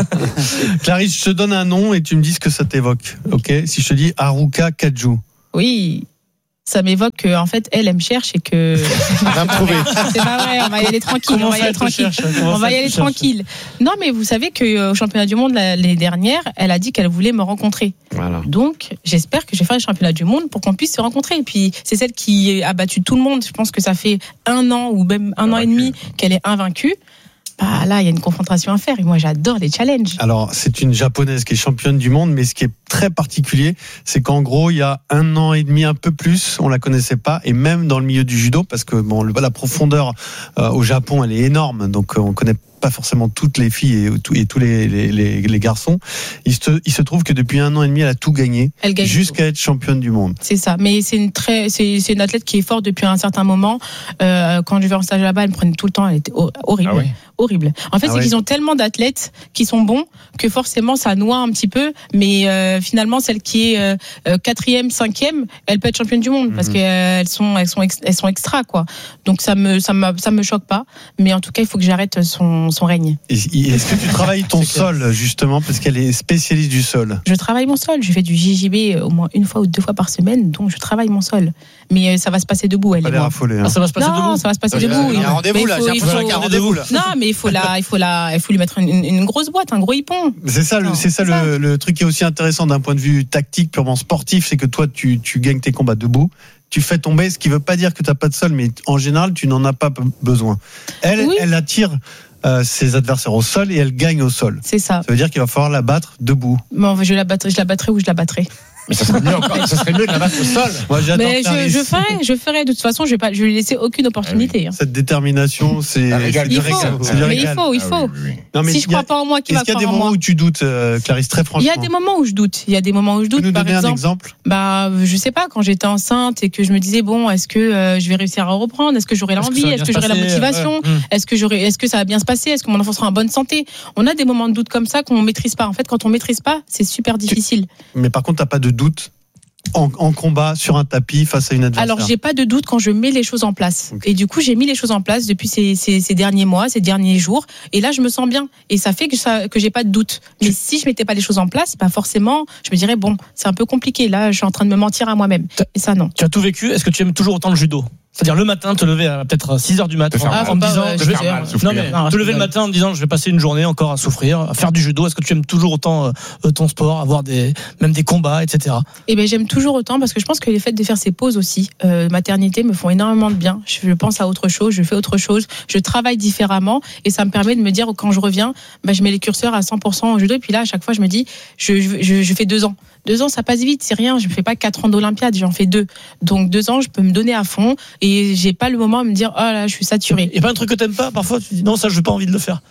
Clarisse, je te donne un nom et tu me dis ce que ça t'évoque. Ok? Si je te dis Haruka Kaju. Oui. Ça m'évoque que, en fait, elle, elle me cherche et que. Elle va me trouver. C'est pas vrai, on va y aller tranquille. Comment on va y aller tranquille. On va y aller tranquille. Non, mais vous savez qu'au championnat du monde l'année dernière, elle a dit qu'elle voulait me rencontrer. Voilà. Donc, j'espère que je vais faire les championnats du monde pour qu'on puisse se rencontrer. Et puis, c'est celle qui a battu tout le monde. Je pense que ça fait un an ou même un an et demi qu'elle est invaincue. Bah là, il y a une confrontation à faire, et moi j'adore les challenges. Alors, c'est une japonaise qui est championne du monde, mais ce qui est très particulier, c'est qu'en gros, il y a un an et demi, un peu plus, on la connaissait pas, et même dans le milieu du judo, parce que bon, la profondeur euh, au Japon, elle est énorme, donc euh, on connaît pas forcément toutes les filles et, tout, et tous les, les, les, les garçons. Il se, il se trouve que depuis un an et demi, elle a tout gagné, elle gagne jusqu'à être championne du monde. C'est ça, mais c'est une très, c'est, c'est une athlète qui est forte depuis un certain moment. Euh, quand je vais en stage là-bas, elle me prenait tout le temps, elle était horrible. Ah oui. Horrible. En fait, ah c'est ouais. qu'ils ont tellement d'athlètes qui sont bons que forcément ça noie un petit peu, mais euh, finalement celle qui est euh, quatrième, cinquième, elle peut être championne du monde, mmh. parce qu'elles sont, elles sont, ex, elles sont extra, quoi. Donc ça me, ça me, ça me choque pas, mais en tout cas il faut que j'arrête son, son règne. Et, est-ce que tu travailles ton sol justement, parce qu'elle est spécialiste du sol? Je travaille mon sol. Je fais du J J B au moins une fois ou deux fois par semaine, donc je travaille mon sol. Mais ça va se passer debout, elle. Pas l'air affolé, hein. Ah, ça va se passer non, debout. Ça va se passer il debout. Il y a un rendez-vous là. J'ai l'impression qu'il y a un rendez-vous là. Non, mais il faut la, il faut la, il faut lui mettre une, une grosse boîte, un gros hippon. C'est ça, non, le, c'est ça, c'est le, ça. Le truc qui est aussi intéressant d'un point de vue tactique, purement sportif, c'est que toi, tu, tu gagnes tes combats debout. Tu fais tomber, ce qui veut pas dire que tu n'as pas de sol, mais en général, tu n'en as pas besoin. Elle, oui. elle attire euh, ses adversaires au sol et elle gagne au sol. C'est ça. Ça veut dire qu'il va falloir la battre debout. Bon, je la battrai, je la battrai ou je la battrai. Mais ça serait mieux encore, ça serait mieux de la battre au sol. Moi, mais je, je ferai, je ferai. De toute façon, je vais pas, je vais lui laisser aucune opportunité. Ah oui. Cette détermination, c'est. Il faut, c'est mais il faut, il faut. Ah oui, oui, oui. Non, mais si je crois pas en moi, qui va croire en moi? Est-ce qu'il y a des moments où tu doutes, euh, Clarisse, très franchement? Il y a des moments où je doute. Il y a des moments où je doute. Tu peux nous par donner exemple, un exemple? Bah, je sais pas. Quand j'étais enceinte et que je me disais bon, est-ce que euh, je vais réussir à reprendre? Est-ce que j'aurai l'envie? Est-ce que j'aurai la motivation? ouais. Est-ce que j'aurai, est-ce que ça va bien se passer? Est-ce que mon enfant sera en bonne santé? On a des moments de doute comme ça qu'on maîtrise pas. En fait, quand on maîtrise pas, c'est super difficile. Mais par contre, t'as pas de doute En, en combat sur un tapis face à une adversaire? Alors j'ai pas de doute quand je mets les choses en place. Okay. Et du coup j'ai mis les choses en place depuis ces, ces, ces derniers mois, ces derniers jours. Et là je me sens bien. Et ça fait que ça que j'ai pas de doute. Mais tu... si je mettais pas les choses en place, bah forcément je me dirais bon c'est un peu compliqué. Là je suis en train de me mentir à moi-même. Et ça non. Tu as tout vécu. Est-ce que tu aimes toujours autant le judo? C'est-à-dire le matin, te lever à peut-être six heures du matin ah, en me disant, ouais, je vais faire, non mais non, te lever le matin en me disant, je vais passer une journée encore à souffrir, à faire du judo. Est-ce que tu aimes toujours autant euh, ton sport, avoir des, même des combats, et cetera. Eh ben j'aime toujours autant parce que je pense que les faits de faire ces pauses aussi, euh, maternité, me font énormément de bien. Je pense à autre chose, je fais autre chose, je travaille différemment et ça me permet de me dire quand je reviens, bah, je mets les curseurs à cent pour cent au judo et puis là à chaque fois je me dis, je, je, je fais deux ans. Deux ans, ça passe vite, c'est rien. Je ne fais pas quatre ans d'Olympiade, j'en fais deux. Donc deux ans, je peux me donner à fond et j'ai pas le moment à me dire, oh là, je suis saturée. Il y a pas un truc que t'aimes pas parfois? Tu dis non, ça, je n'ai pas envie de le faire.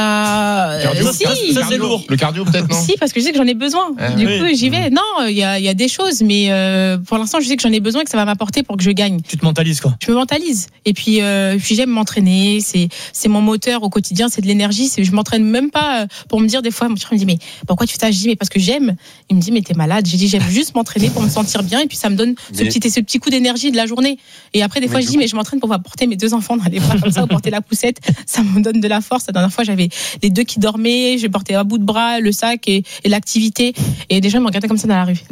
Bah, cardio, si. Ça, c'est lourd. Le cardio, peut-être, non? Si, parce que je sais que j'en ai besoin. Ah, du oui. coup, j'y vais. Non, il y a, il y a des choses, mais euh, pour l'instant, je sais que j'en ai besoin et que ça va m'apporter pour que je gagne. Tu te mentalises, quoi. Je me mentalise. Et puis, euh, puis j'aime m'entraîner. C'est, c'est mon moteur au quotidien, c'est de l'énergie. C'est, je m'entraîne même pas pour me dire des fois, mon frère me dit, mais pourquoi tu fais ça? Je dis, mais parce que j'aime. Il me dit, mais t'es malade. J'ai dit, j'aime juste m'entraîner pour me sentir bien et puis ça me donne ce Mais... petit, ce petit coup d'énergie de la journée. Et après, des fois, mais je dis, mais je m'entraîne pour pouvoir porter mes deux enfants dans les bras comme ça, ou porter la poussette. Ça me donne de la force. La dernière fois, j'avais les deux qui dormaient, je portais à bout de bras le sac et, et l'activité. Et des gens me regardaient comme ça dans la rue.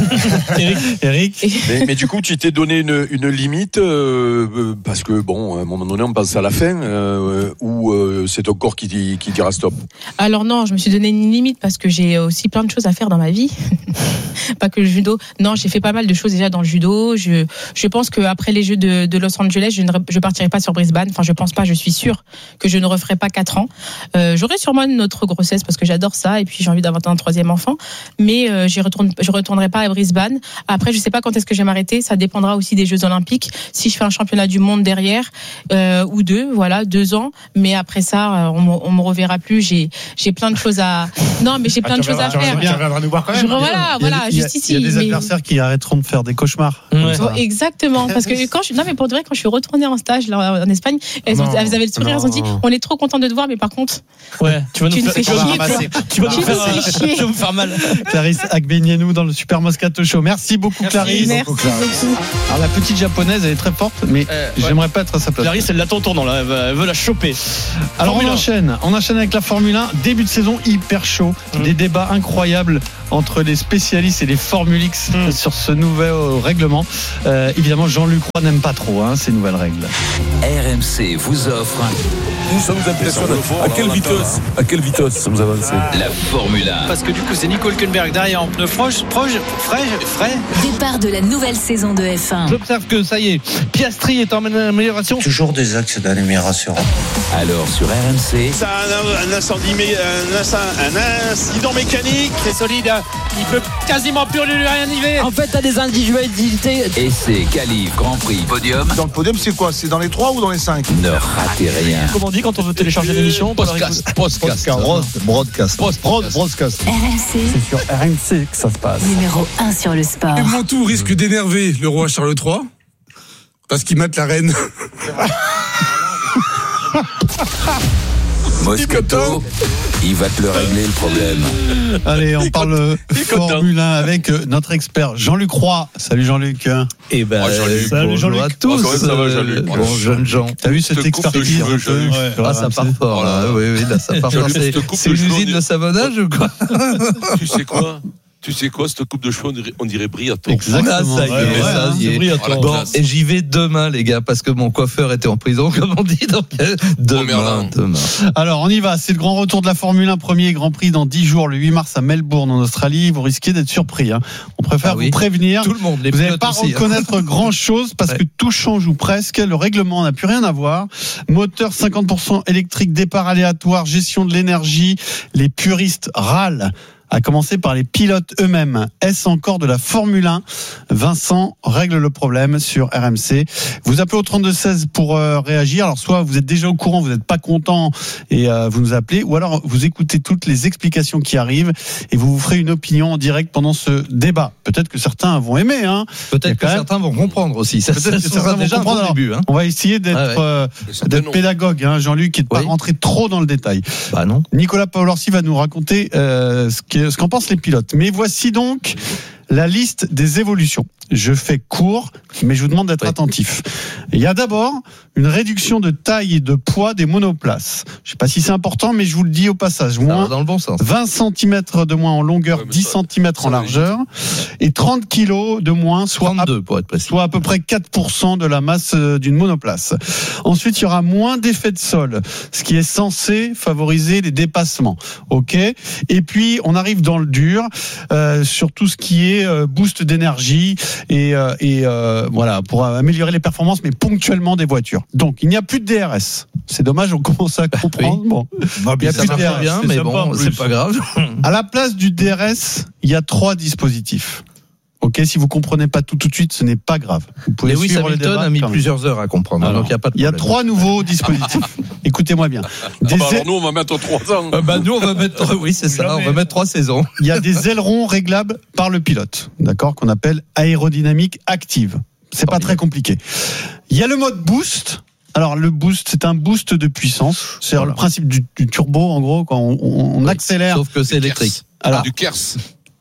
Eric, Eric. Mais, mais du coup, tu t'es donné une, une limite euh, parce que bon, à un moment donné, on pense à la fin euh, ou euh, c'est ton corps qui, dit, qui dira stop. Alors non, je me suis donné une limite parce que j'ai aussi plein de choses à faire dans ma vie. Pas que le judo. Non, j'ai fait pas mal de choses déjà dans le judo. Je, je pense qu'après les Jeux de, de Los Angeles, je ne je partirai pas sur Brisbane. Enfin, je pense pas, je suis sûre que je ne referai pas quatre ans. Euh, j'aurai sûrement une autre grossesse parce que j'adore ça et puis j'ai envie d'avoir un troisième enfant. Mais euh, j'y retourne, je retournerai pas à Brisbane. Après, je sais pas quand est-ce que je vais m'arrêter. Ça dépendra aussi des Jeux Olympiques. Si je fais un championnat du monde derrière euh, ou deux, voilà, deux ans. Mais après ça, on, on me reverra plus. J'ai, j'ai plein de choses à. Non, mais j'ai plein Ah, de tu choses à reviendras- faire. tu reviendras nous voir quand même. Je- voilà, voilà, Il y a- juste ici. Il y a des mais- adversaires qui arrêteront de faire des cauchemars. comme Ouais. ça. Exactement, parce que quand je, non mais pour de vrai, quand je suis retournée en stage là, en Espagne, elles, ont- Non, elles avaient le sourire, elles ont dit, non. on est trop content de te voir, mais par contre, Ouais, tu vas nous tu nous faire, fais tu vas chier, nous faire- quoi. tu vas Tu nous faire, nous fais euh, chier. tu vas me faire mal. Clarisse Agbenienou dans le Super Moscato Show. Merci beaucoup, Clarisse. merci beaucoup. Alors, la petite japonaise, elle est très forte, mais Euh, ouais. j'aimerais pas être à sa place. Clarisse, elle l'attend au tournant là, elle veut, elle veut la choper. Alors Formule on un. enchaîne, on enchaîne avec la Formule un, début de saison hyper chaud, Mmh. des débats incroyables entre les spécialistes et les Formule X Mmh. sur ce nouvel euh, règlement. Euh, évidemment, Jean-Luc Roy n'aime pas trop hein, ces nouvelles règles. R M C vous offre Nous, ça nous impressionne. À quelle vitesse À quelle vitesse ça nous avance la Formule un. Parce que du coup, c'est Nico Hülkenberg derrière en pneu proche, proche, frais, frais. Départ de la nouvelle saison de F un. J'observe que ça y est, Piastri est en amélioration. Toujours des axes d'amélioration. Alors sur R M C, Ça a un, un, incendie, mé- un, inc- un incident mécanique. C'est solide, hein. Il peut quasiment plus lui rien arriver. En fait, t'as des individualités. essai, qualif, Grand Prix, podium, Dans le podium, c'est quoi? C'est dans les trois ou dans les cinq? ne ratez rien. Comment on dit quand on veut télécharger l'émission? Podcast, podcast. Broadcast. Broadcast. R M C, C'est sur R M C que ça se passe. numéro un sur le sport. Et Mantoux risque d'énerver le roi Charles trois parce qu'il mate la reine. Moscato, il va te le régler le problème. Allez, on parle euh, content. Formule un avec euh, notre expert Jean-Luc Roy. Salut Jean-Luc. Et ben, Oh, Jean-Luc, salut bonjour Jean-Luc à tous. Oh, ça va, Jean-Luc. Bon, jeunes gens. T'as vu Cette cette coupe de expertise cheveux, un peu Jean-Luc. Ouais. Ah, ça part fort, là. Oui, oui, là, ça part fort. Jean-Luc, C'est, cette coupe c'est de une cheveux, usine on de savonnage ou quoi? Tu sais quoi Tu sais quoi, cette coupe de cheveux, on dirait, on dirait Briaton. Exactement. Ah, ça y est, Ouais, ça ouais, y est. Briaton. Voilà, Bon, classe. et j'y vais demain, les gars, parce que mon coiffeur était en prison, comme on dit. Donc, euh, demain, Merlin. demain. Alors, on y va. C'est le grand retour de la Formule un, premier Grand Prix dans dix jours, le huit mars à Melbourne, en Australie. Vous risquez d'être surpris. Hein. On préfère Ah oui. vous prévenir. Tout le monde, les Vous n'allez pilotes pas aussi, hein. reconnaître grand chose parce Ouais. que tout change ou presque. Le règlement n'a plus rien à voir. Moteur cinquante pour cent électrique, départ aléatoire, gestion de l'énergie. Les puristes râlent. À commencer par les pilotes eux-mêmes. Est-ce encore de la Formule un? Vincent règle le problème sur R M C. Vous appelez au trente-deux seize pour euh, réagir. Alors soit vous êtes déjà au courant, vous n'êtes pas content et euh, vous nous appelez, ou alors vous écoutez toutes les explications qui arrivent et vous vous ferez une opinion en direct pendant ce débat. Peut-être que certains vont aimer. Hein. Peut-être que quand même- certains vont comprendre aussi. Ça, Peut-être ça que sera certains vont déjà un comprendre. bon Alors, début. Hein. On va essayer d'être, Ah ouais. euh, d'être pédagogue, hein, Jean-Luc, et de ne Oui. pas rentrer trop dans le détail. Bah non. Nicolas Paolorsi va nous raconter euh, ce que- ce qu'en pensent les pilotes. Mais voici donc la liste des évolutions. Je fais court, mais je vous demande d'être Oui. attentif. Il y a d'abord une réduction de taille et de poids des monoplaces. Je ne sais pas si c'est important, mais je vous le dis au passage. Ça Moins va dans le bon sens. vingt centimètres de moins en longueur, Ouais, mais dix ça- centimètres en ça va largeur, et trente kilos de moins, soit à trente-deux pour être précis. soit à peu près quatre pour cent de la masse euh, d'une monoplace. Ensuite, il y aura moins d'effet de sol, ce qui est censé favoriser les dépassements. Ok. Et puis, on arrive dans le dur euh, sur tout ce qui est euh, boost d'énergie et, euh, et euh, voilà pour améliorer les performances, mais ponctuellement des voitures. Donc, il n'y a plus de D R S. C'est dommage, on commence à comprendre. Oui. Bon, Bah, il y a ça plus de marche D R S. bien, C'est mais sympa en bon, plus. c'est pas grave. À la place du D R S, il y a trois dispositifs. Ok, si vous comprenez pas tout tout de suite, ce n'est pas grave. Vous pouvez Lewis suivre le Hamilton débat a mis quand même. plusieurs heures à comprendre, Alors, donc il n'y a pas de Il y a problème. trois nouveaux dispositifs. Écoutez-moi bien. Des Ah bah ai- alors nous, on va mettre trois ans. Euh, bah, nous, on va mettre, oui, c'est ça, on va mettre trois saisons. Il y a des ailerons réglables par le pilote, d'accord, qu'on appelle aérodynamique active. C'est pas très compliqué. Il y a le mode boost. Alors le boost, c'est un boost de puissance. C'est Voilà. le principe du, du turbo, en gros, quand on, on- on Oui. accélère. Sauf que c'est électrique. Alors, Du Kers.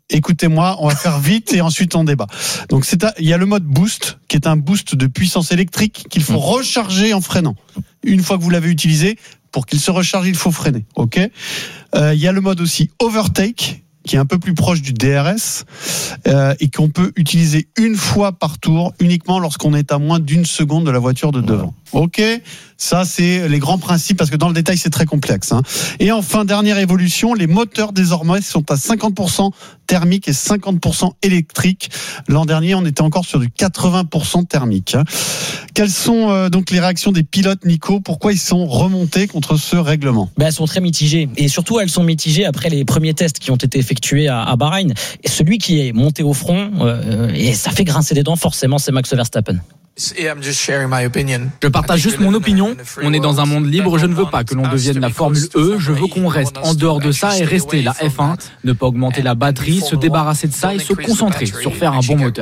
écoutez-moi, on va faire vite et ensuite on débat. Donc c'est un, il y a le mode boost qui est un boost de puissance électrique qu'il faut recharger en freinant. Une fois que vous l'avez utilisé, pour qu'il se recharge, il faut freiner. Ok. Euh, il y a le mode aussi overtake qui est un peu plus proche du D R S euh, et qu'on peut utiliser une fois par tour uniquement lorsqu'on est à moins d'une seconde de la voiture de devant. Ok, ça c'est les grands principes parce que dans le détail c'est très complexe. Hein. Et enfin, dernière évolution, les moteurs désormais sont à cinquante pour cent thermiques et cinquante pour cent électriques. L'an dernier, on était encore sur du quatre-vingts pour cent thermique. Hein. Quelles sont euh, donc les réactions des pilotes, Nico ? Pourquoi ils sont remontés contre ce règlement ? Ben, elles sont très mitigées. Et surtout, elles sont mitigées après les premiers tests qui ont été effectués à, à Bahreïn. Et celui qui est monté au front, euh, et ça fait grincer des dents, forcément, c'est Max Verstappen. Je partage juste mon opinion. On est dans un monde libre. Je ne veux pas que l'on devienne la Formule E. Je veux qu'on reste en dehors de ça et rester la F un. Ne pas augmenter la batterie, se débarrasser de ça et se concentrer sur faire un bon moteur.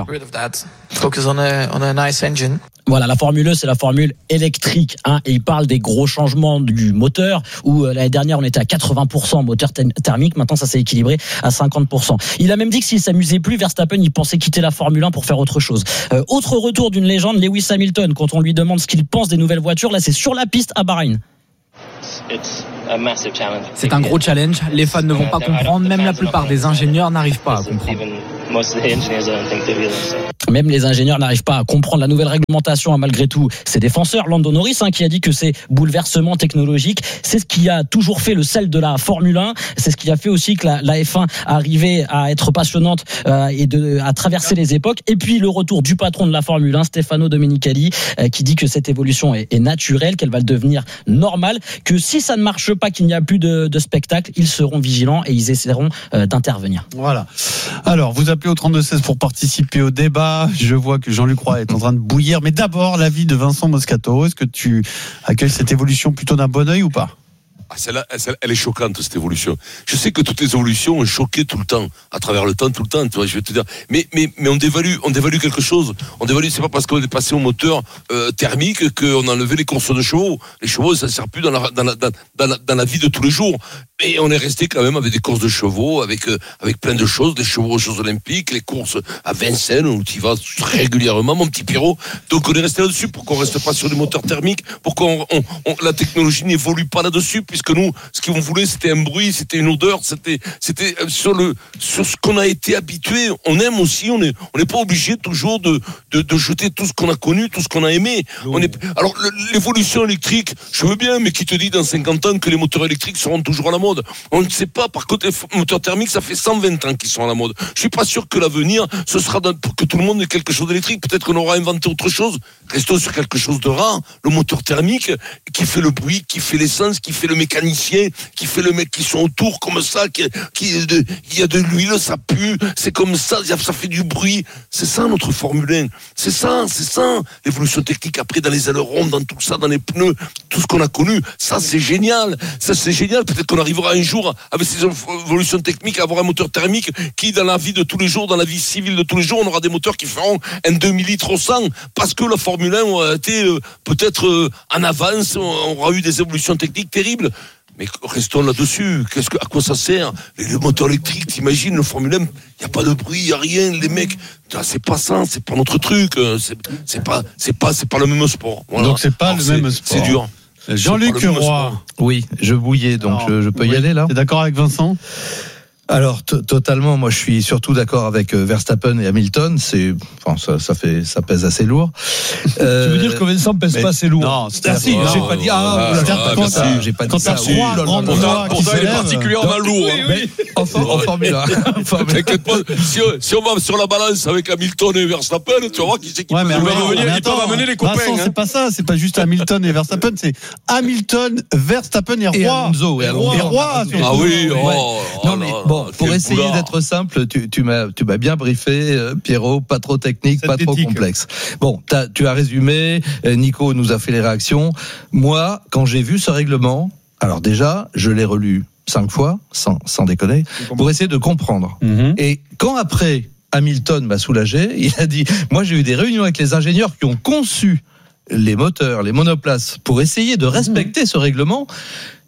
Voilà, la Formule E, c'est la formule électrique, hein, et il parle des gros changements du moteur, où euh, l'année dernière, on était à quatre-vingts pour cent moteur thermique, maintenant ça s'est équilibré à cinquante pour cent. Il a même dit que s'il s'amusait plus, Verstappen, il pensait quitter la Formule un pour faire autre chose. Euh, autre retour d'une légende, Lewis Hamilton, quand on lui demande ce qu'il pense des nouvelles voitures, là c'est sur la piste à Bahreïn. C'est un gros challenge, les fans ne vont pas comprendre, même la plupart des ingénieurs n'arrivent pas à comprendre. Même les ingénieurs n'arrivent pas à comprendre la nouvelle réglementation, hein, malgré tout. Ses défenseurs, Lando Norris, hein, qui a dit que ces bouleversements technologiques, c'est ce qui a toujours fait le sel de la Formule un. C'est ce qui a fait aussi que la, la F un arrivait à être passionnante euh, et de, à traverser les époques. Et puis le retour du patron de la Formule un, Stefano Domenicali, euh, qui dit que cette évolution est, est naturelle, qu'elle va devenir normale, que si ça ne marche pas, qu'il n'y a plus de, de spectacle, ils seront vigilants et ils essaieront euh, d'intervenir. Voilà. Alors, vous appelez au trente-deux seize pour participer au débat. Je vois que Jean-Luc Roy est en train de bouillir. Mais d'abord, l'avis de Vincent Moscato. Est-ce que tu accueilles cette évolution plutôt d'un bon œil ou pas ? Ah, celle-là, celle, elle est choquante, cette évolution. Je sais que toutes les évolutions ont choqué tout le temps, à travers le temps, tout le temps, tu vois, je vais te dire. Mais, mais, mais on dévalue, on dévalue quelque chose. On dévalue, c'est pas parce qu'on est passé au moteur, euh, thermique qu'on a enlevé les courses de chevaux. Les chevaux, ça ne sert plus dans la, dans la, dans, dans la, dans la vie de tous les jours. Et on est resté quand même avec des courses de chevaux, avec, euh, avec plein de choses, des chevaux aux Jeux Olympiques, les courses à Vincennes, où tu y vas régulièrement, mon petit Pierrot. Donc on est resté là-dessus, pour qu'on reste pas sur des moteurs thermiques, pour qu'on, on, on, la technologie n'évolue pas là-dessus, puisque nous, ce qu'on voulait, c'était un bruit, c'était une odeur, c'était, c'était sur le, sur ce qu'on a été habitué. On aime aussi, on est, on n'est pas obligé toujours de, de, de jeter tout ce qu'on a connu, tout ce qu'on a aimé. On est, alors, l'évolution électrique, je veux bien, mais qui te dit dans cinquante ans que les moteurs électriques seront toujours à la mode? On ne sait pas. Par contre, les moteurs thermiques, ça fait cent vingt ans qu'ils sont à la mode. Je suis pas sûr que l'avenir, ce sera pour que tout le monde ait quelque chose d'électrique. Peut-être qu'on aura inventé autre chose. Restons sur quelque chose de rare. Le moteur thermique, qui fait le bruit, qui fait l'essence, qui fait le mécanicien, qui fait le mec qui sont autour comme ça, qui, qui il y a de l'huile, ça pue, c'est comme ça, ça fait du bruit. C'est ça notre Formule un. C'est ça, c'est ça. L'évolution technique après dans les ailerons, dans tout ça, dans les pneus, tout ce qu'on a connu. Ça, c'est génial. Ça, c'est génial. Peut-être qu'on arrivera un jour, avec ces évolutions techniques, à avoir un moteur thermique qui, dans la vie de tous les jours, dans la vie civile de tous les jours, on aura des moteurs qui feront un demi litre au cent, parce que la Formule un a été euh, peut-être euh, en avance, on aura eu des évolutions techniques terribles. Mais restons là-dessus. Qu'est-ce que, à quoi ça sert? Les, les moteurs électriques, t'imagines, le Formule un, il n'y a pas de bruit, il n'y a rien, les mecs, c'est pas ça, c'est pas notre truc, c'est, c'est pas, c'est pas, c'est pas le même sport. Voilà. Donc c'est pas Alors, le c'est, même sport. C'est dur. Jean-Luc Roy. Oui, je bouillais, donc Alors, je, je peux oui. y aller là. T'es d'accord avec Vincent? Alors t- totalement, moi je suis surtout d'accord avec euh, Verstappen et Hamilton. C'est, enfin ça, ça fait, ça pèse assez lourd. Euh, tu veux dire que Vincent pèse mais, pas assez lourd? Non, c'est assez. Ah, j'ai pas dit. Ah, ah, ça, j'ai pas dit ça. Quand t'as trois grandes voix qui s'élèvent, particulièrement lourd. Oui, oui. En, en Formule un. T'inquiète pas. Si, si on va sur la balance avec Hamilton et Verstappen, tu vas voir qui c'est qui ouais, peut revenir. Ils peuvent amener les copains. Vincent, hein. C'est pas ça. C'est pas juste Hamilton et Verstappen. C'est Hamilton, Verstappen et Roy. Et Alonso. Et Roy. Ah oui. Non mais bon, pour essayer d'être simple, tu, tu m'as, tu m'as bien briefé, euh, Pierrot, pas trop technique, pas trop complexe. Bon, t'as, tu as résumé, Nico nous a fait les réactions. Moi, quand j'ai vu ce règlement, alors déjà, je l'ai relu cinq fois, sans, sans déconner, pour essayer de comprendre. Mm-hmm. Et quand après, Hamilton m'a soulagé, il a dit, moi j'ai eu des réunions avec les ingénieurs qui ont conçu les moteurs, les monoplaces, pour essayer de respecter mm-hmm. ce règlement.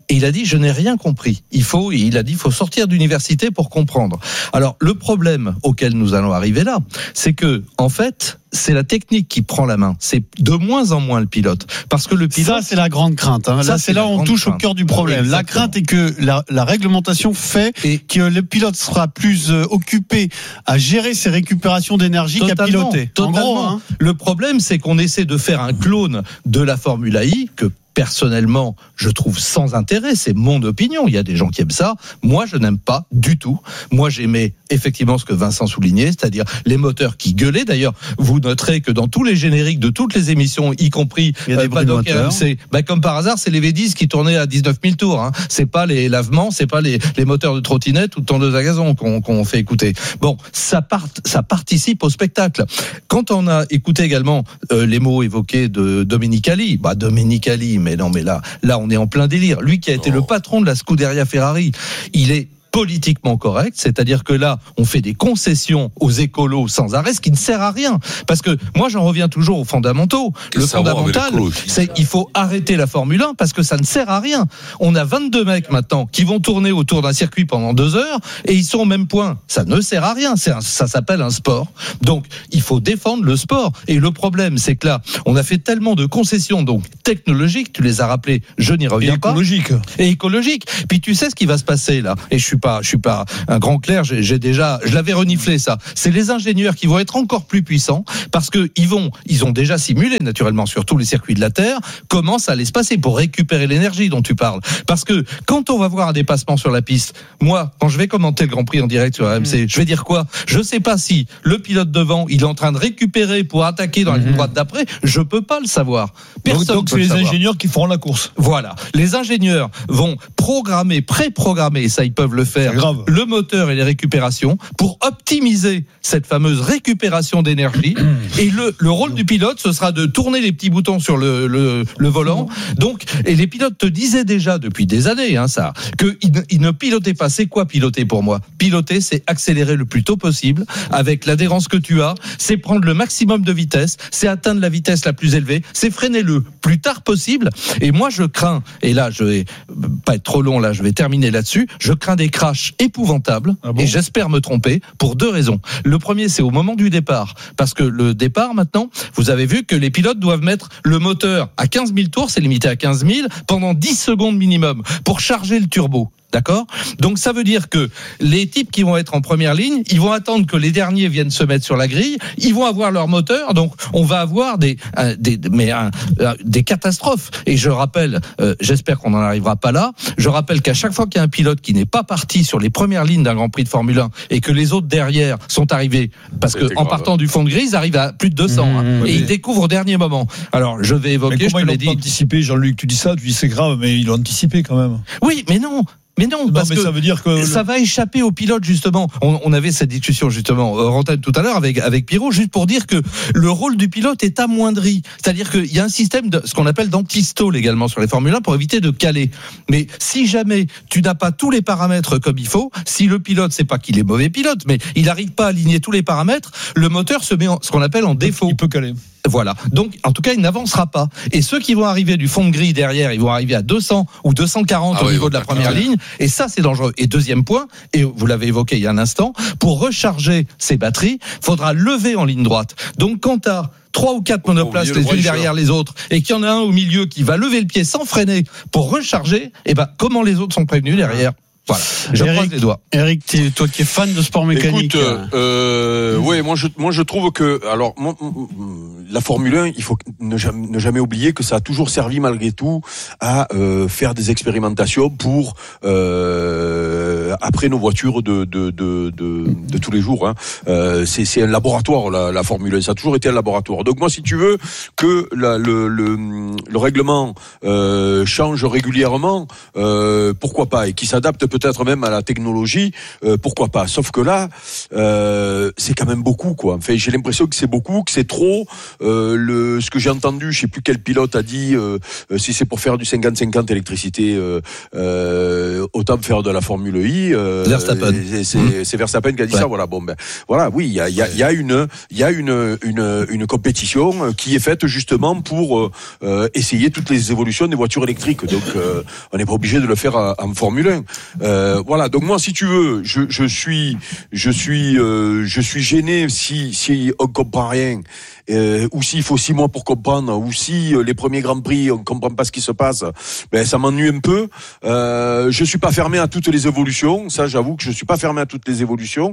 Et il a dit, je n'ai rien compris. Il faut, il a dit, il faut sortir d'université pour comprendre. Alors, le problème auquel nous allons arriver là, c'est que, en fait, c'est la technique qui prend la main. C'est de moins en moins le pilote. Parce que le pilote. Ça, c'est la grande crainte. Hein. Ça, là, c'est c'est là où la on grande touche crainte. au cœur du problème. Exactement. La crainte est que la, la réglementation fait Et que le pilote sera plus euh, occupé à gérer ses récupérations d'énergie qu'à Totalement, piloter. totalement. En gros, hein. Le problème, c'est qu'on essaie de faire un clone de la Formule I que personnellement, je trouve sans intérêt. C'est mon opinion. Il y a des gens qui aiment ça. Moi, je n'aime pas du tout. Moi, j'aimais effectivement ce que Vincent soulignait, c'est-à-dire les moteurs qui gueulaient. D'ailleurs, vous noterez que dans tous les génériques de toutes les émissions, y compris Il y a des bruits de Paddock moteur. R M C, bah, comme par hasard, c'est les V dix qui tournaient à dix-neuf mille tours. Hein. C'est pas les lavements, c'est pas les, les moteurs de trottinette ou de tondeuse à gazon qu'on, qu'on fait écouter. Bon, ça, part, ça participe au spectacle. Quand on a écouté également euh, les mots évoqués de Domenicali, bah Domenicali, mais non, mais là, là, on est en plein délire. Lui qui a été oh. le patron de la Scuderia Ferrari, il est politiquement correct, c'est-à-dire que là, on fait des concessions aux écolos sans arrêt, ce qui ne sert à rien. Parce que moi, j'en reviens toujours aux fondamentaux. Le fondamental, c'est il faut arrêter la Formule un parce que ça ne sert à rien. On a vingt-deux mecs maintenant qui vont tourner autour d'un circuit pendant deux heures et ils sont au même point. Ça ne sert à rien. C'est un, ça s'appelle un sport. Donc, il faut défendre le sport. Et le problème, c'est que là, on a fait tellement de concessions, donc technologiques, tu les as rappelées, je n'y reviens et pas. Écologique. Et écologique. Puis tu sais ce qui va se passer là. Et je suis pas, je suis pas un grand clerc. J'ai, j'ai déjà, je l'avais reniflé ça. C'est les ingénieurs qui vont être encore plus puissants parce que ils vont, ils ont déjà simulé naturellement sur tous les circuits de la Terre comment ça allait se passer pour récupérer l'énergie dont tu parles. Parce que quand on va voir un dépassement sur la piste, moi, quand je vais commenter le Grand Prix en direct sur R M C, mmh. je vais dire quoi ? Je sais pas si le pilote devant, il est en train de récupérer pour attaquer dans la ligne mmh. droite d'après. Je peux pas le savoir. Personne donc, donc peut c'est le les savoir. ingénieurs qui feront la course. Voilà. Les ingénieurs vont programmer, pré-programmer, et ça ils peuvent le faire, le moteur et les récupérations pour optimiser cette fameuse récupération d'énergie. Et le, le rôle du pilote, ce sera de tourner les petits boutons sur le, le, le volant. Donc, et les pilotes te disaient déjà depuis des années, hein, ça, qu'ils ne, ils ne pilotaient pas. C'est quoi piloter pour moi ? Piloter, c'est accélérer le plus tôt possible avec l'adhérence que tu as. C'est prendre le maximum de vitesse. C'est atteindre la vitesse la plus élevée. C'est freiner le plus tard possible. Et moi, je crains, et là, je vais pas être trop long, là, je vais terminer là-dessus. Je crains des crashs épouvantables. Ah bon ? Et j'espère me tromper pour deux raisons. Le premier, c'est au moment du départ. Parce que le départ, maintenant, vous avez vu que les pilotes doivent mettre le moteur à quinze mille tours, c'est limité à quinze mille, pendant dix secondes minimum pour charger le turbo. D'accord ? Donc ça veut dire que les types qui vont être en première ligne, ils vont attendre que les derniers viennent se mettre sur la grille, ils vont avoir leur moteur, donc on va avoir des euh, des mais euh, des catastrophes. Et je rappelle, euh, j'espère qu'on n'en arrivera pas là. Je rappelle qu'à chaque fois qu'il y a un pilote qui n'est pas parti sur les premières lignes d'un Grand Prix de Formule un et que les autres derrière sont arrivés, parce que en partant du fond de grille, ils arrivent à plus de deux cents, mmh, hein, et ils découvrent au dernier moment. Alors je vais évoquer. Mais comment je te ils l'ai l'ont dit. pas anticipé, Jean-Luc, tu dis ça, tu dis c'est grave, mais ils l'ont anticipé quand même. Oui, mais non. Mais non, non, parce mais que ça veut dire que ça va échapper aux pilotes justement. On, on avait cette discussion justement rentable tout à l'heure avec avec Pierrot, juste pour dire que le rôle du pilote est amoindri. C'est-à-dire qu'il y a un système de ce qu'on appelle d'anti-stall également sur les Formule un pour éviter de caler. Mais si jamais tu n'as pas tous les paramètres comme il faut, si le pilote, c'est pas qu'il est mauvais pilote, mais il n'arrive pas à aligner tous les paramètres, le moteur se met en ce qu'on appelle en défaut. Il peut caler. Voilà. Donc, en tout cas, il n'avancera pas. Et ceux qui vont arriver du fond de grille derrière, ils vont arriver à deux cents ou deux cent quarante ah au oui, niveau de la première ligne. Et ça, c'est dangereux. Et deuxième point, et vous l'avez évoqué il y a un instant, pour recharger ces batteries, faudra lever en ligne droite. Donc, quand tu as trois ou quatre monoplaces les unes derrière les autres et qu'il y en a un au milieu qui va lever le pied sans freiner pour recharger, et ben, comment les autres sont prévenus derrière ? Voilà, je Eric, croise les doigts. Eric, toi qui es fan de sport mécanique. Écoute, euh, euh, ouais, moi je, moi je trouve que, alors, moi, la Formule un, il faut ne jamais, ne jamais oublier que ça a toujours servi malgré tout à euh, faire des expérimentations pour euh, après nos voitures de de de de, de tous les jours. Hein. Euh, c'est c'est un laboratoire la, la Formule un, ça a toujours été un laboratoire. Donc moi, si tu veux que la, le, le le règlement euh, change régulièrement, euh, pourquoi pas, et qui s'adapte peut peut-être même à la technologie, euh, pourquoi pas. Sauf que là, euh, c'est quand même beaucoup, quoi. Enfin, j'ai l'impression que c'est beaucoup, que c'est trop. Euh, le, ce que j'ai entendu, je sais plus quel pilote a dit, euh, si c'est pour faire du cinquante cinquante électricité, euh, euh, autant faire de la Formule I. Euh, Verstappen. C'est, c'est, c'est Verstappen qui a dit ouais. ça. Voilà. Bon, ben, voilà. Oui, il y a, il y a, il y a une, il y a une, une, une compétition qui est faite justement pour euh, essayer toutes les évolutions des voitures électriques. Donc, euh, on n'est pas obligé de le faire en, en Formule un. Euh, voilà. Donc moi, si tu veux, je, je suis, je suis, euh, je suis gêné si, si on comprend rien. Euh, ou s'il faut six mois pour comprendre, ou si euh, les premiers Grands Prix on comprend pas ce qui se passe, ben ça m'ennuie un peu. Euh, je suis pas fermé à toutes les évolutions, ça j'avoue que je suis pas fermé à toutes les évolutions,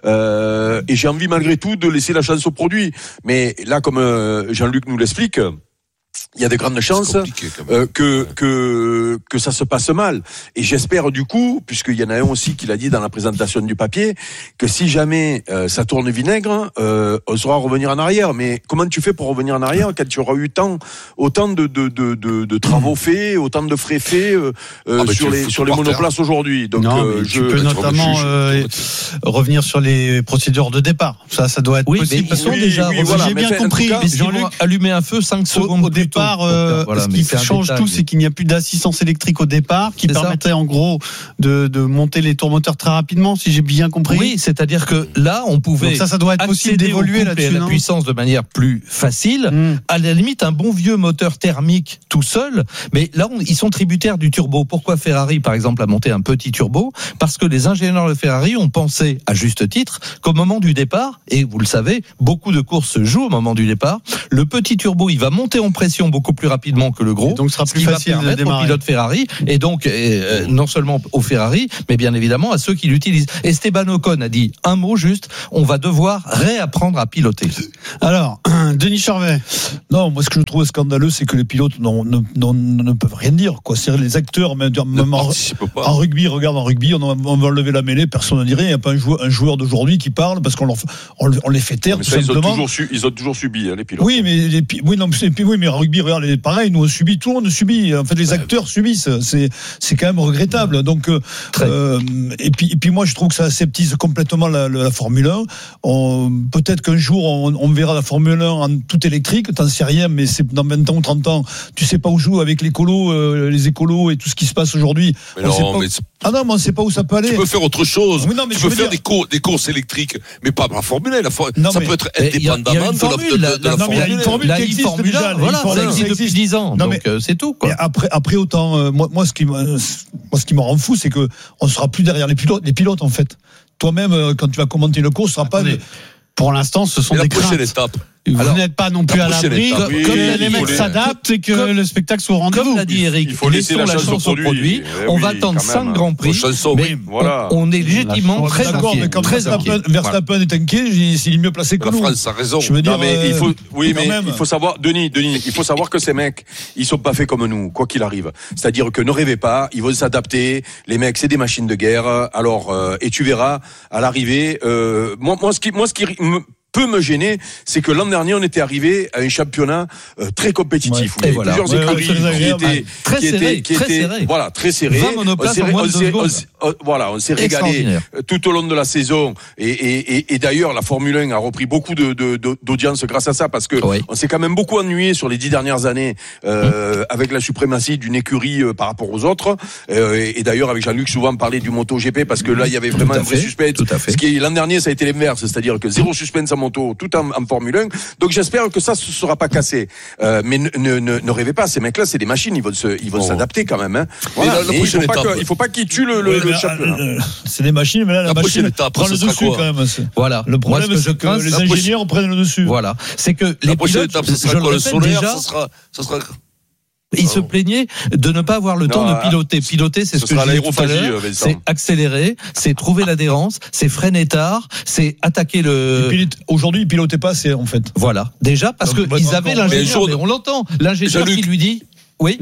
euh, et j'ai envie malgré tout de laisser la chance au produit. Mais là, comme euh, Jean-Luc nous l'explique, il y a de grandes chances euh, que que que ça se passe mal. Et j'espère du coup, puisqu'il y en a un aussi qui l'a dit dans la présentation du papier, que si jamais euh, ça tourne vinaigre, euh, on saura revenir en arrière. Mais comment tu fais pour revenir en arrière quand tu auras eu tant autant de de de de, de travaux faits, autant de frais faits euh, ah bah sur les sur les monoplaces aujourd'hui. Donc non, euh, je je peux notamment euh, revenir sur les procédures de départ. Ça, ça doit être oui, possible. Mais ils sont oui, déjà. Oui, voilà, j'ai bien compris. Cas, Jean-Luc, allumer un feu cinq secondes au, au départ. Euh, voilà, ce qui change tout, c'est qu'il n'y a plus d'assistance électrique au départ, qui c'est permettrait ça. en gros de, de monter les tours moteurs très rapidement, si j'ai bien compris. Oui, c'est-à-dire que là, on pouvait. Donc ça, ça doit être possible d'évoluer là-dessus. La puissance de manière plus facile. Mmh. À la limite, un bon vieux moteur thermique tout seul. Mais là, on, ils sont tributaires du turbo. Pourquoi Ferrari, par exemple, a monté un petit turbo? Parce que les ingénieurs de Ferrari ont pensé, à juste titre, qu'au moment du départ, et vous le savez, beaucoup de courses se jouent au moment du départ, le petit turbo, il va monter en pression beaucoup plus rapidement que le gros, et donc ce sera plus ce qui facile va permettre aux pilotes Ferrari, et donc euh, non seulement aux Ferrari, mais bien évidemment à ceux qui l'utilisent. Esteban Ocon a dit un mot juste, on va devoir réapprendre à piloter. Alors, Denis Charvet. Non, moi ce que je trouve scandaleux, c'est que les pilotes non, ne, non, ne peuvent rien dire, quoi. C'est les acteurs, même, même en, en rugby, regarde en rugby, on, on va enlever la mêlée, personne ne dit rien. Il n'y a pas un joueur, un joueur d'aujourd'hui qui parle parce qu'on leur, on, on les fait taire. Mais tout ça, simplement. Ils ont toujours, su, ils ont toujours subi, hein, les pilotes. Oui, mais les, oui, non, mais, oui, mais en rugby, regarde, pareil, nous on subit, tout le monde subit. En fait, les acteurs subissent. C'est, c'est quand même regrettable. Donc, euh, et puis, et puis moi, je trouve que ça aseptise complètement la, la, la Formule un. On, peut-être qu'un jour, on, on verra la Formule un en tout électrique. T'en sais rien, mais c'est dans vingt ans ou trente ans. Tu sais pas où jouer avec l'écolo, euh, les écolos et tout ce qui se passe aujourd'hui. Mais non, sait pas mais où... Ah non, mais on sait pas où ça peut aller. Tu peux faire autre chose. Oui, non, mais tu peux faire dire... des, cours, des courses électriques, mais pas la Formule un. La for... non, ça mais... peut être indépendamment de la, de, de, de la non, Formule un. Il y a une formule qui existe déjà. Voilà, ça existe depuis dix ans. Non, donc mais... c'est tout, quoi. Après, après autant, euh, moi, moi, ce qui me, moi, ce qui me rend fou, c'est que on sera plus derrière les pilotes, les pilotes en fait. Toi-même, euh, quand tu vas commenter une course, ce sera pas. De... Pour l'instant, ce sont et des la prochaine craintes. étape. Vous Alors, n'êtes pas non plus à l'abri étape, que oui, les mecs s'adaptent et que comme, le spectacle soit au rendez-vous. Comme l'a dit Eric, il faut laisser la chance au produit. On oui, va attendre cinq grands prix. Chanson, mais oui, voilà. on, on est légitimement très d'accord, inquiet. mais comme très Verstappen, Verstappen est inquiet, il est mieux placé que la nous. France a raison. Je veux dire, non, mais euh, il faut, oui, mais même. il faut savoir, Denis, Denis, il faut savoir que ces mecs, ils sont pas faits comme nous, quoi qu'il arrive. C'est-à-dire que ne rêvez pas, ils vont s'adapter. Les mecs, c'est des machines de guerre. Alors, euh, et tu verras à l'arrivée. Euh, moi, moi, ce qui, moi, ce qui me peut me gêner, c'est que l'an dernier, on était arrivé à un championnat euh, très compétitif. Ouais, où il y avait voilà. plusieurs ouais, écuries ouais, qui étaient très qui serré, étaient, qui très étaient, serré. voilà, très serré. vingt monoplaces en moins de deux secondes. On, voilà, on s'est régalé tout au long de la saison. Et, et, et, et d'ailleurs, la Formule un a repris beaucoup de, de, de, d'audience grâce à ça, parce que oui. on s'est quand même beaucoup ennuyé sur les dix dernières années euh, mmh. avec la suprématie d'une écurie euh, par rapport aux autres. Euh, et, et d'ailleurs, avec Jean-Luc, souvent on parlait du MotoGP, parce que là, il y avait vraiment un vrai suspense. Tout à fait. Ce qui est, l'an dernier, ça a été l'inverse, c'est-à-dire que zéro suspense en moto, tout en, en Formule un. Donc j'espère que ça ne sera pas cassé. Euh, mais ne, ne, ne, ne rêvez pas, ces mecs-là, c'est des machines, ils vont se, ils vont oh. s'adapter quand même. Hein. Voilà. La, la il faut pas que, il faut pas qu'ils tuent le, le, oui, le championnat. Euh, c'est des machines, mais là la, la machine étape, prend le dessus quand même. C'est... Voilà. Le problème, Moi, ce que c'est que, que les ingénieurs prochaine... prennent le dessus. Voilà. C'est que les la prochaine pilotes, étape, ce sera quoi, le solaire, déjà, ça sera, ça sera. Il se plaignait de ne pas avoir le non, temps de piloter. Piloter, c'est ce, ce que je disais tout à l'heure. C'est accélérer, c'est trouver l'adhérence, c'est freiner tard, c'est attaquer le. Pilote, aujourd'hui, ils pilotaient pas assez, en fait. Voilà. Déjà, parce qu'ils avaient l'ingénieur, mais mais on l'entend. L'ingénieur qui lui dit. Oui.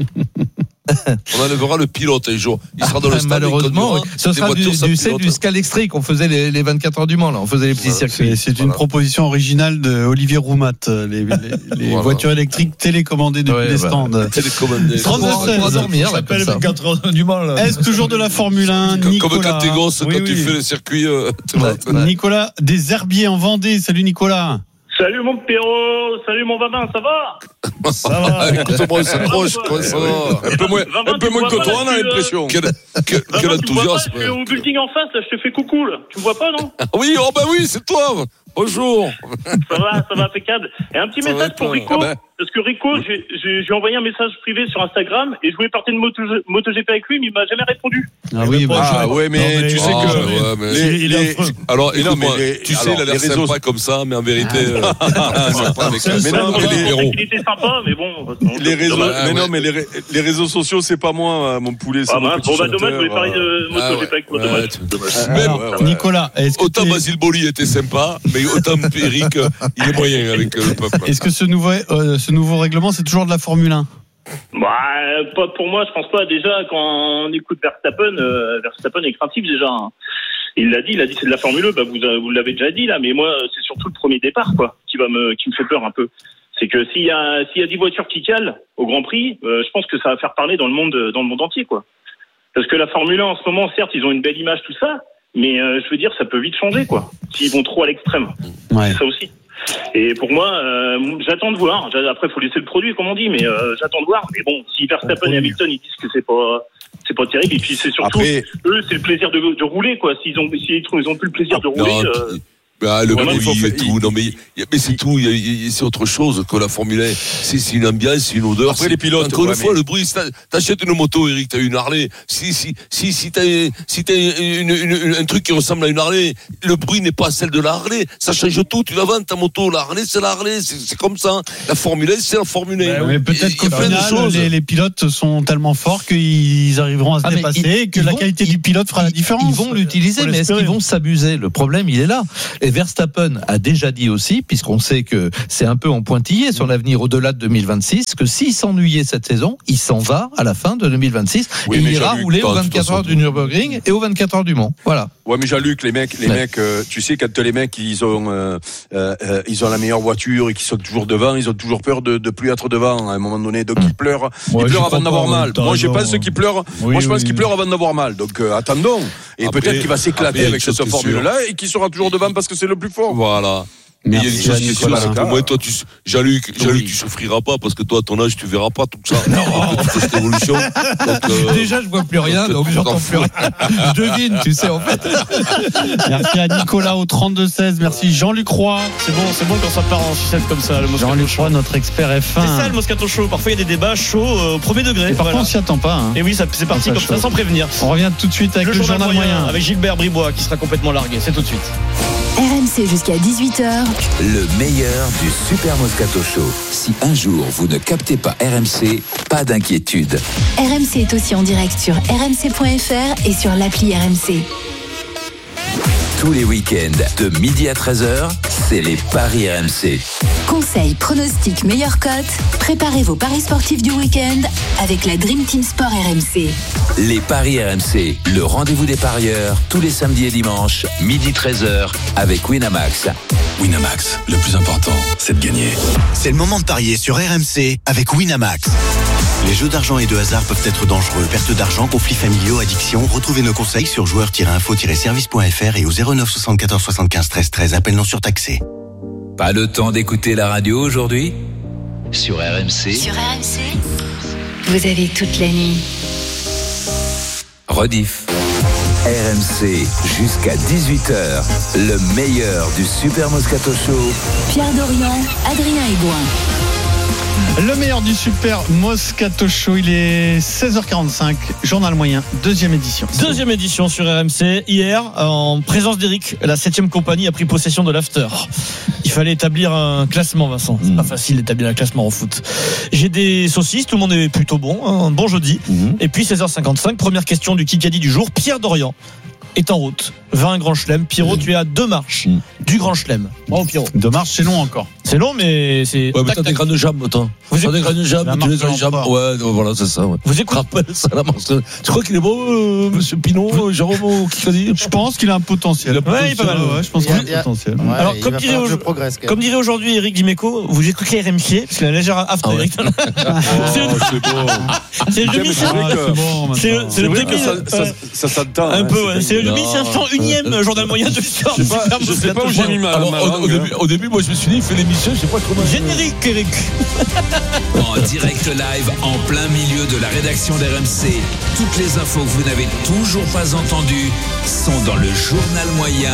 On enlèvera le pilote un jour. Il sera dans le stade. Malheureusement, oui. Ce sera du, du, c'est du Scalextric. On faisait les, les vingt-quatre heures du Mans, là. On faisait les petits voilà, C'est, circuits. c'est voilà. Une proposition originale de Olivier Roumat. Les, les, les voilà. voitures électriques télécommandées depuis ouais, les stands. Bah, télécommandées. trente-deux seize. dormir, ça s'appelle vingt-quatre heures du Mans, là. Est-ce toujours de la Formule un, comme, Nicolas? Comme quand t'es gosse, oui, quand oui. tu fais les circuits. Euh, ouais. Nicolas, des herbiers en Vendée. Salut, Nicolas. Salut mon Pierrot, salut mon Vavin, ça va? Ça va. Écoute-moi, on s'approche, quoi, ça va. Un peu moins, un peu moins que toi, on a l'impression. Quel, quel, quel enthousiasme. Tu es au building en face, là, je te fais coucou, là. Tu me vois pas, non? Oui, oh bah oui, c'est toi. Bonjour. Ça va, ça va, impeccable. Et un petit ça message pour Rico. Ah ben. Parce que Rico, j'ai, j'ai, j'ai envoyé un message privé sur Instagram et je voulais partir de Moto, MotoGP avec lui, mais il m'a jamais répondu. Ah oui, bah, ah, ouais, mais, mais tu sais ah, que. Ouais, mais les, les, les, alors, écoute-moi, tu sais, il a l'air sympa réseaux... comme ça, mais en vérité. Ah, sympa avec mais non, mais les héros. Il était sympa, mais bon. Les réseaux, mais non, mais les, les réseaux sociaux, c'est pas moi, mon poulet. Ah, bah, bon, bah, dommage, je voulais parler de MotoGP avec toi, dommage. Nicolas, autant Basile Boli était sympa, mais autant Eric, il est moyen avec le peuple. Est-ce que ce nouveau, ce nouveau règlement, c'est toujours de la Formule un? Bah, pas pour moi, je pense pas. Déjà, quand on écoute Verstappen, euh, Verstappen est craintif déjà. Il l'a dit, il a dit c'est de la Formule un. Bah, vous, vous l'avez déjà dit là, mais moi, c'est surtout le premier départ, quoi, qui va me, qui me fait peur un peu. C'est que s'il y a, s'il y a dix voitures qui calent au Grand Prix, euh, je pense que ça va faire parler dans le monde, dans le monde entier, quoi. Parce que la Formule un en ce moment, certes, ils ont une belle image, tout ça, mais euh, je veux dire, ça peut vite changer, quoi. S'ils vont trop à l'extrême, ouais. C'est ça aussi. Et pour moi, euh, j'attends de voir. Après, il faut laisser le produit, comme on dit, mais euh, j'attends de voir. Mais bon, si Verstappen et Hamilton ils disent que c'est pas, c'est pas terrible, et puis c'est surtout Après... eux, c'est le plaisir de, de rouler, quoi. S'ils ont, s'ils ils ont plus le plaisir de rouler. Non, euh... Bah, le bruit et tout, non mais, mais c'est tout, y a, y a, c'est autre chose que la Formule un. C'est, c'est une ambiance, c'est une odeur. Après les pilotes. Encore ouais, une fois, mais... le bruit, t'achètes une moto, Eric, t'as une Harley. Si, si, si, si t'as, si t'as une, une, une, un truc qui ressemble à une Harley, le bruit n'est pas celle de la Harley. Ça change tout, tu la vends ta moto, la Harley, c'est la Harley, c'est, c'est comme ça. La Formule un, c'est la Formule un. Bah, mais peut-être et, qu'au final, les, les pilotes sont tellement forts qu'ils arriveront à se ah, dépasser ils, et que la vont, qualité ils, du pilote fera la différence. Ils vont l'utiliser, mais est-ce qu'ils vont s'abuser? Le problème, il est là. Et Verstappen a déjà dit aussi, puisqu'on sait que c'est un peu en pointillé son avenir au-delà de deux mille vingt-six, que s'il s'ennuyait cette saison, il s'en va à la fin de deux mille vingt-six oui, et il ira rouler aux vingt-quatre heures du Nürburgring et aux vingt-quatre heures du Mans. Voilà. Ouais, mais Jean-Luc, les mecs, les ouais. mecs, euh, tu sais, quand les mecs, ils ont, euh, euh, ils ont la meilleure voiture et qu'ils sont toujours devant, ils ont toujours peur de, de plus être devant à un moment donné. Donc, ils pleurent, ouais, ils pleurent avant d'avoir mal. Moi, je pense qu'ils pleurent, oui, moi, je pense oui, qu'ils oui. pleurent avant d'avoir mal. Donc, euh, attendons. Et après, peut-être qu'il va s'éclater après, avec cette formule-là et qu'il sera toujours devant parce que c'est le plus fort. Voilà. Mais il y a des choses qui sont là. Pour moi, toi, tu, Jean-Luc, Jean-Luc, oui. tu souffriras pas parce que toi, à ton âge, tu verras pas tout ça. Non. Toute cette évolution. Donc, euh, déjà, je vois plus rien, donc j'entends plus rien. Je devine, tu sais, en fait. Merci à Nicolas au trente-deux seize. Merci Jean-Luc Roy. C'est bon, c'est bon quand ça part en sucette comme ça, le Moscato Jean-Luc Roy, notre expert F un. C'est ça, le Moscato Show. Parfois, il y a des débats chauds au premier degré. Et parfois, voilà. on s'y attend pas. Hein. Et oui, ça, c'est parti comme ça, sans prévenir. On revient tout de suite avec le, le journal, journal moyen, moyen. Avec Gilbert Bribois qui sera complètement largué. C'est tout de suite. R M C jusqu'à dix-huit heures. Le meilleur du Super Moscato Show. Si un jour vous ne captez pas R M C, pas d'inquiétude. R M C est aussi en direct sur r m c point f r et sur l'appli R M C. Tous les week-ends, de midi à treize heures, c'est les paris R M C. Conseils, pronostics, meilleures cotes. Préparez vos paris sportifs du week-end avec la Dream Team Sport R M C. Les paris R M C, le rendez-vous des parieurs, tous les samedis et dimanches, midi treize heures, avec Winamax. Winamax, le plus important, c'est de gagner. C'est le moment de parier sur R M C avec Winamax. Les jeux d'argent et de hasard peuvent être dangereux. Perte d'argent, conflits familiaux, addiction. Retrouvez nos conseils sur joueurs tiret info tiret service point f r et au zéro neuf soixante-quatorze soixante-quinze treize treize. Appel non surtaxé. Pas le temps d'écouter la radio aujourd'hui? Sur R M C. Sur R M C, vous avez toute la nuit. Rediff. R M C jusqu'à dix-huit heures. Le meilleur du Super Moscato Show. Pierre Dorian, Adrien Aigouin. Le meilleur du Super Moscato Show, il est seize heures quarante-cinq, journal moyen, deuxième édition. Deuxième édition sur R M C. Hier, en présence d'Eric, la septième compagnie a pris possession de l'after. Il fallait établir un classement, Vincent. C'est mmh. pas facile d'établir un classement en foot. J'ai des saucisses, tout le monde est plutôt bon. Un bon jeudi. Mmh. Et puis seize heures cinquante-cinq, première question du Kikadi du jour. Pierre Dorian est en route vers un grand chelem. Pierrot, tu es à deux marches du grand chelem. Bravo Pierrot. Deux marches, c'est long encore. C'est long, mais c'est. Ouais, mais t'as des grandes jambes, toi. T'as des grandes jambes, tu les as les jambes. Ouais, voilà, c'est ça. Ouais. Vous écoutez ça, la marche. Tu crois qu'il est bon, euh, monsieur Pinot, Jérôme, qui dit? Je pense qu'il a un potentiel. Ouais, il est pas mal. Ouais, je pense qu'il a un potentiel. Ouais, alors, comme dirait, au... comme dirait aujourd'hui Eric Dimeco, vous écoutez R M C, parce qu'il a un léger after, Eric. C'est beau. C'est le demi-instant. C'est le demi. Ça s'attend. Un peu, ouais. C'est le demi-instant unième journal moyen de l'histoire. Je sais pas où j'ai mis ma langue. Au début, moi, je me suis dit, il fait l'émission, je sais pas comment. Générique, Eric. En direct live, en plein milieu de la rédaction d'R M C, toutes les infos que vous n'avez toujours pas entendues sont dans le journal moyen.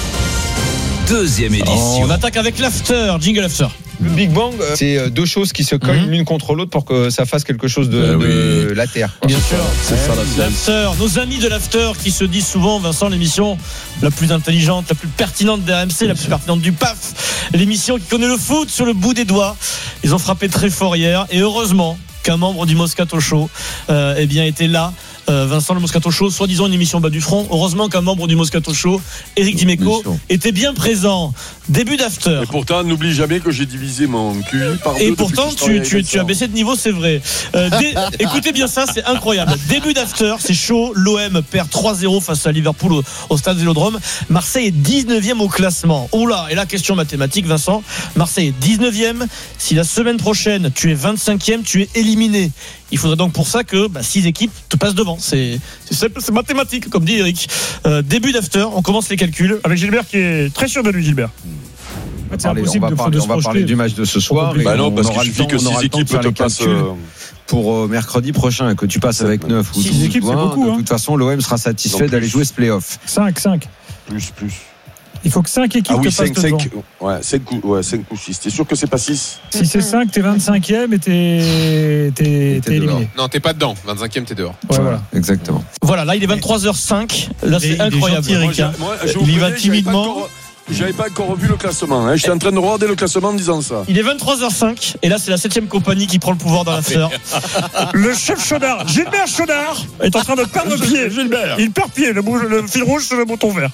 Deuxième édition. On attaque avec l'after, jingle after. Le Big Bang, c'est deux choses qui se cognent mmh. l'une contre l'autre pour que ça fasse quelque chose de, euh, de oui. la Terre. Quoi. Bien sûr. C'est ça la l'after. Nos amis de l'after qui se disent souvent, Vincent, l'émission la plus intelligente, la plus pertinente d'R M C, la plus pertinente du P A F. L'émission qui connaît le foot sur le bout des doigts. Ils ont frappé très fort hier et heureusement qu'un membre du Moscato Show euh, eh bien, était là. Euh, Vincent le Moscato Show, soi-disant une émission bas du front. Heureusement qu'un membre du Moscato Show, Eric Dimeco, était bien présent. Début d'after. Et pourtant, n'oublie jamais que j'ai divisé mon Q I par deux. Et pourtant, tu, tu, tu as baissé de niveau, c'est vrai. Euh, dé, écoutez bien ça, c'est incroyable. Début d'after, c'est chaud. L'O M perd trois zéro face à Liverpool au, au stade Vélodrome. Marseille est dix-neuvième au classement. Oh là, et la question mathématique, Vincent. Marseille est dix-neuvième. Si la semaine prochaine, tu es vingt-cinquième, tu es éliminé. Il faudrait donc pour ça que bah, six équipes te passent devant. C'est, c'est simple, c'est mathématique, comme dit Eric. Euh, début d'after, on commence les calculs avec Gilbert qui est très sûr de lui, Gilbert. On va parler, on va parler, on va parler du match de ce soir. Bah non, parce qu'il suffit que six équipes te passent pour euh, mercredi prochain, que tu passes avec neuf ou six équipes, c'est beaucoup. De toute façon, l'O M sera satisfait d'aller jouer ce play-off. cinq, cinq. Plus, plus. Il faut que cinq équipes ah oui, te passent devant. Ouais, cinq ou ouais, cinq ou six. T'es sûr que c'est pas six? Si c'est cinq, t'es vingt-cinquième et t'es, t'es, t'es éliminé. Non, t'es pas dedans. vingt-cinquième, t'es dehors. Ouais, voilà. Exactement. Voilà, là, il est vingt-trois heures cinq. Là, c'est incroyable. Eric, moi, moi, il y va timidement. J'avais pas encore revu le classement. Hein. J'étais en train de regarder le classement en disant ça. Il est vingt-trois heures cinq et là c'est la septième compagnie qui prend le pouvoir dans l'after. Le chef Chaudard, Gilbert Chaudard, est en train de perdre pied. Gilbert. Il perd pied. Le, le fil rouge c'est le bouton vert.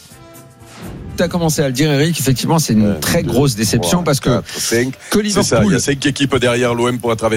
Tu as commencé à le dire, Eric. Effectivement, c'est une très grosse déception parce que cinq que Liverpool, c'est ça. Il y a cinq équipes derrière l'O M pour être avec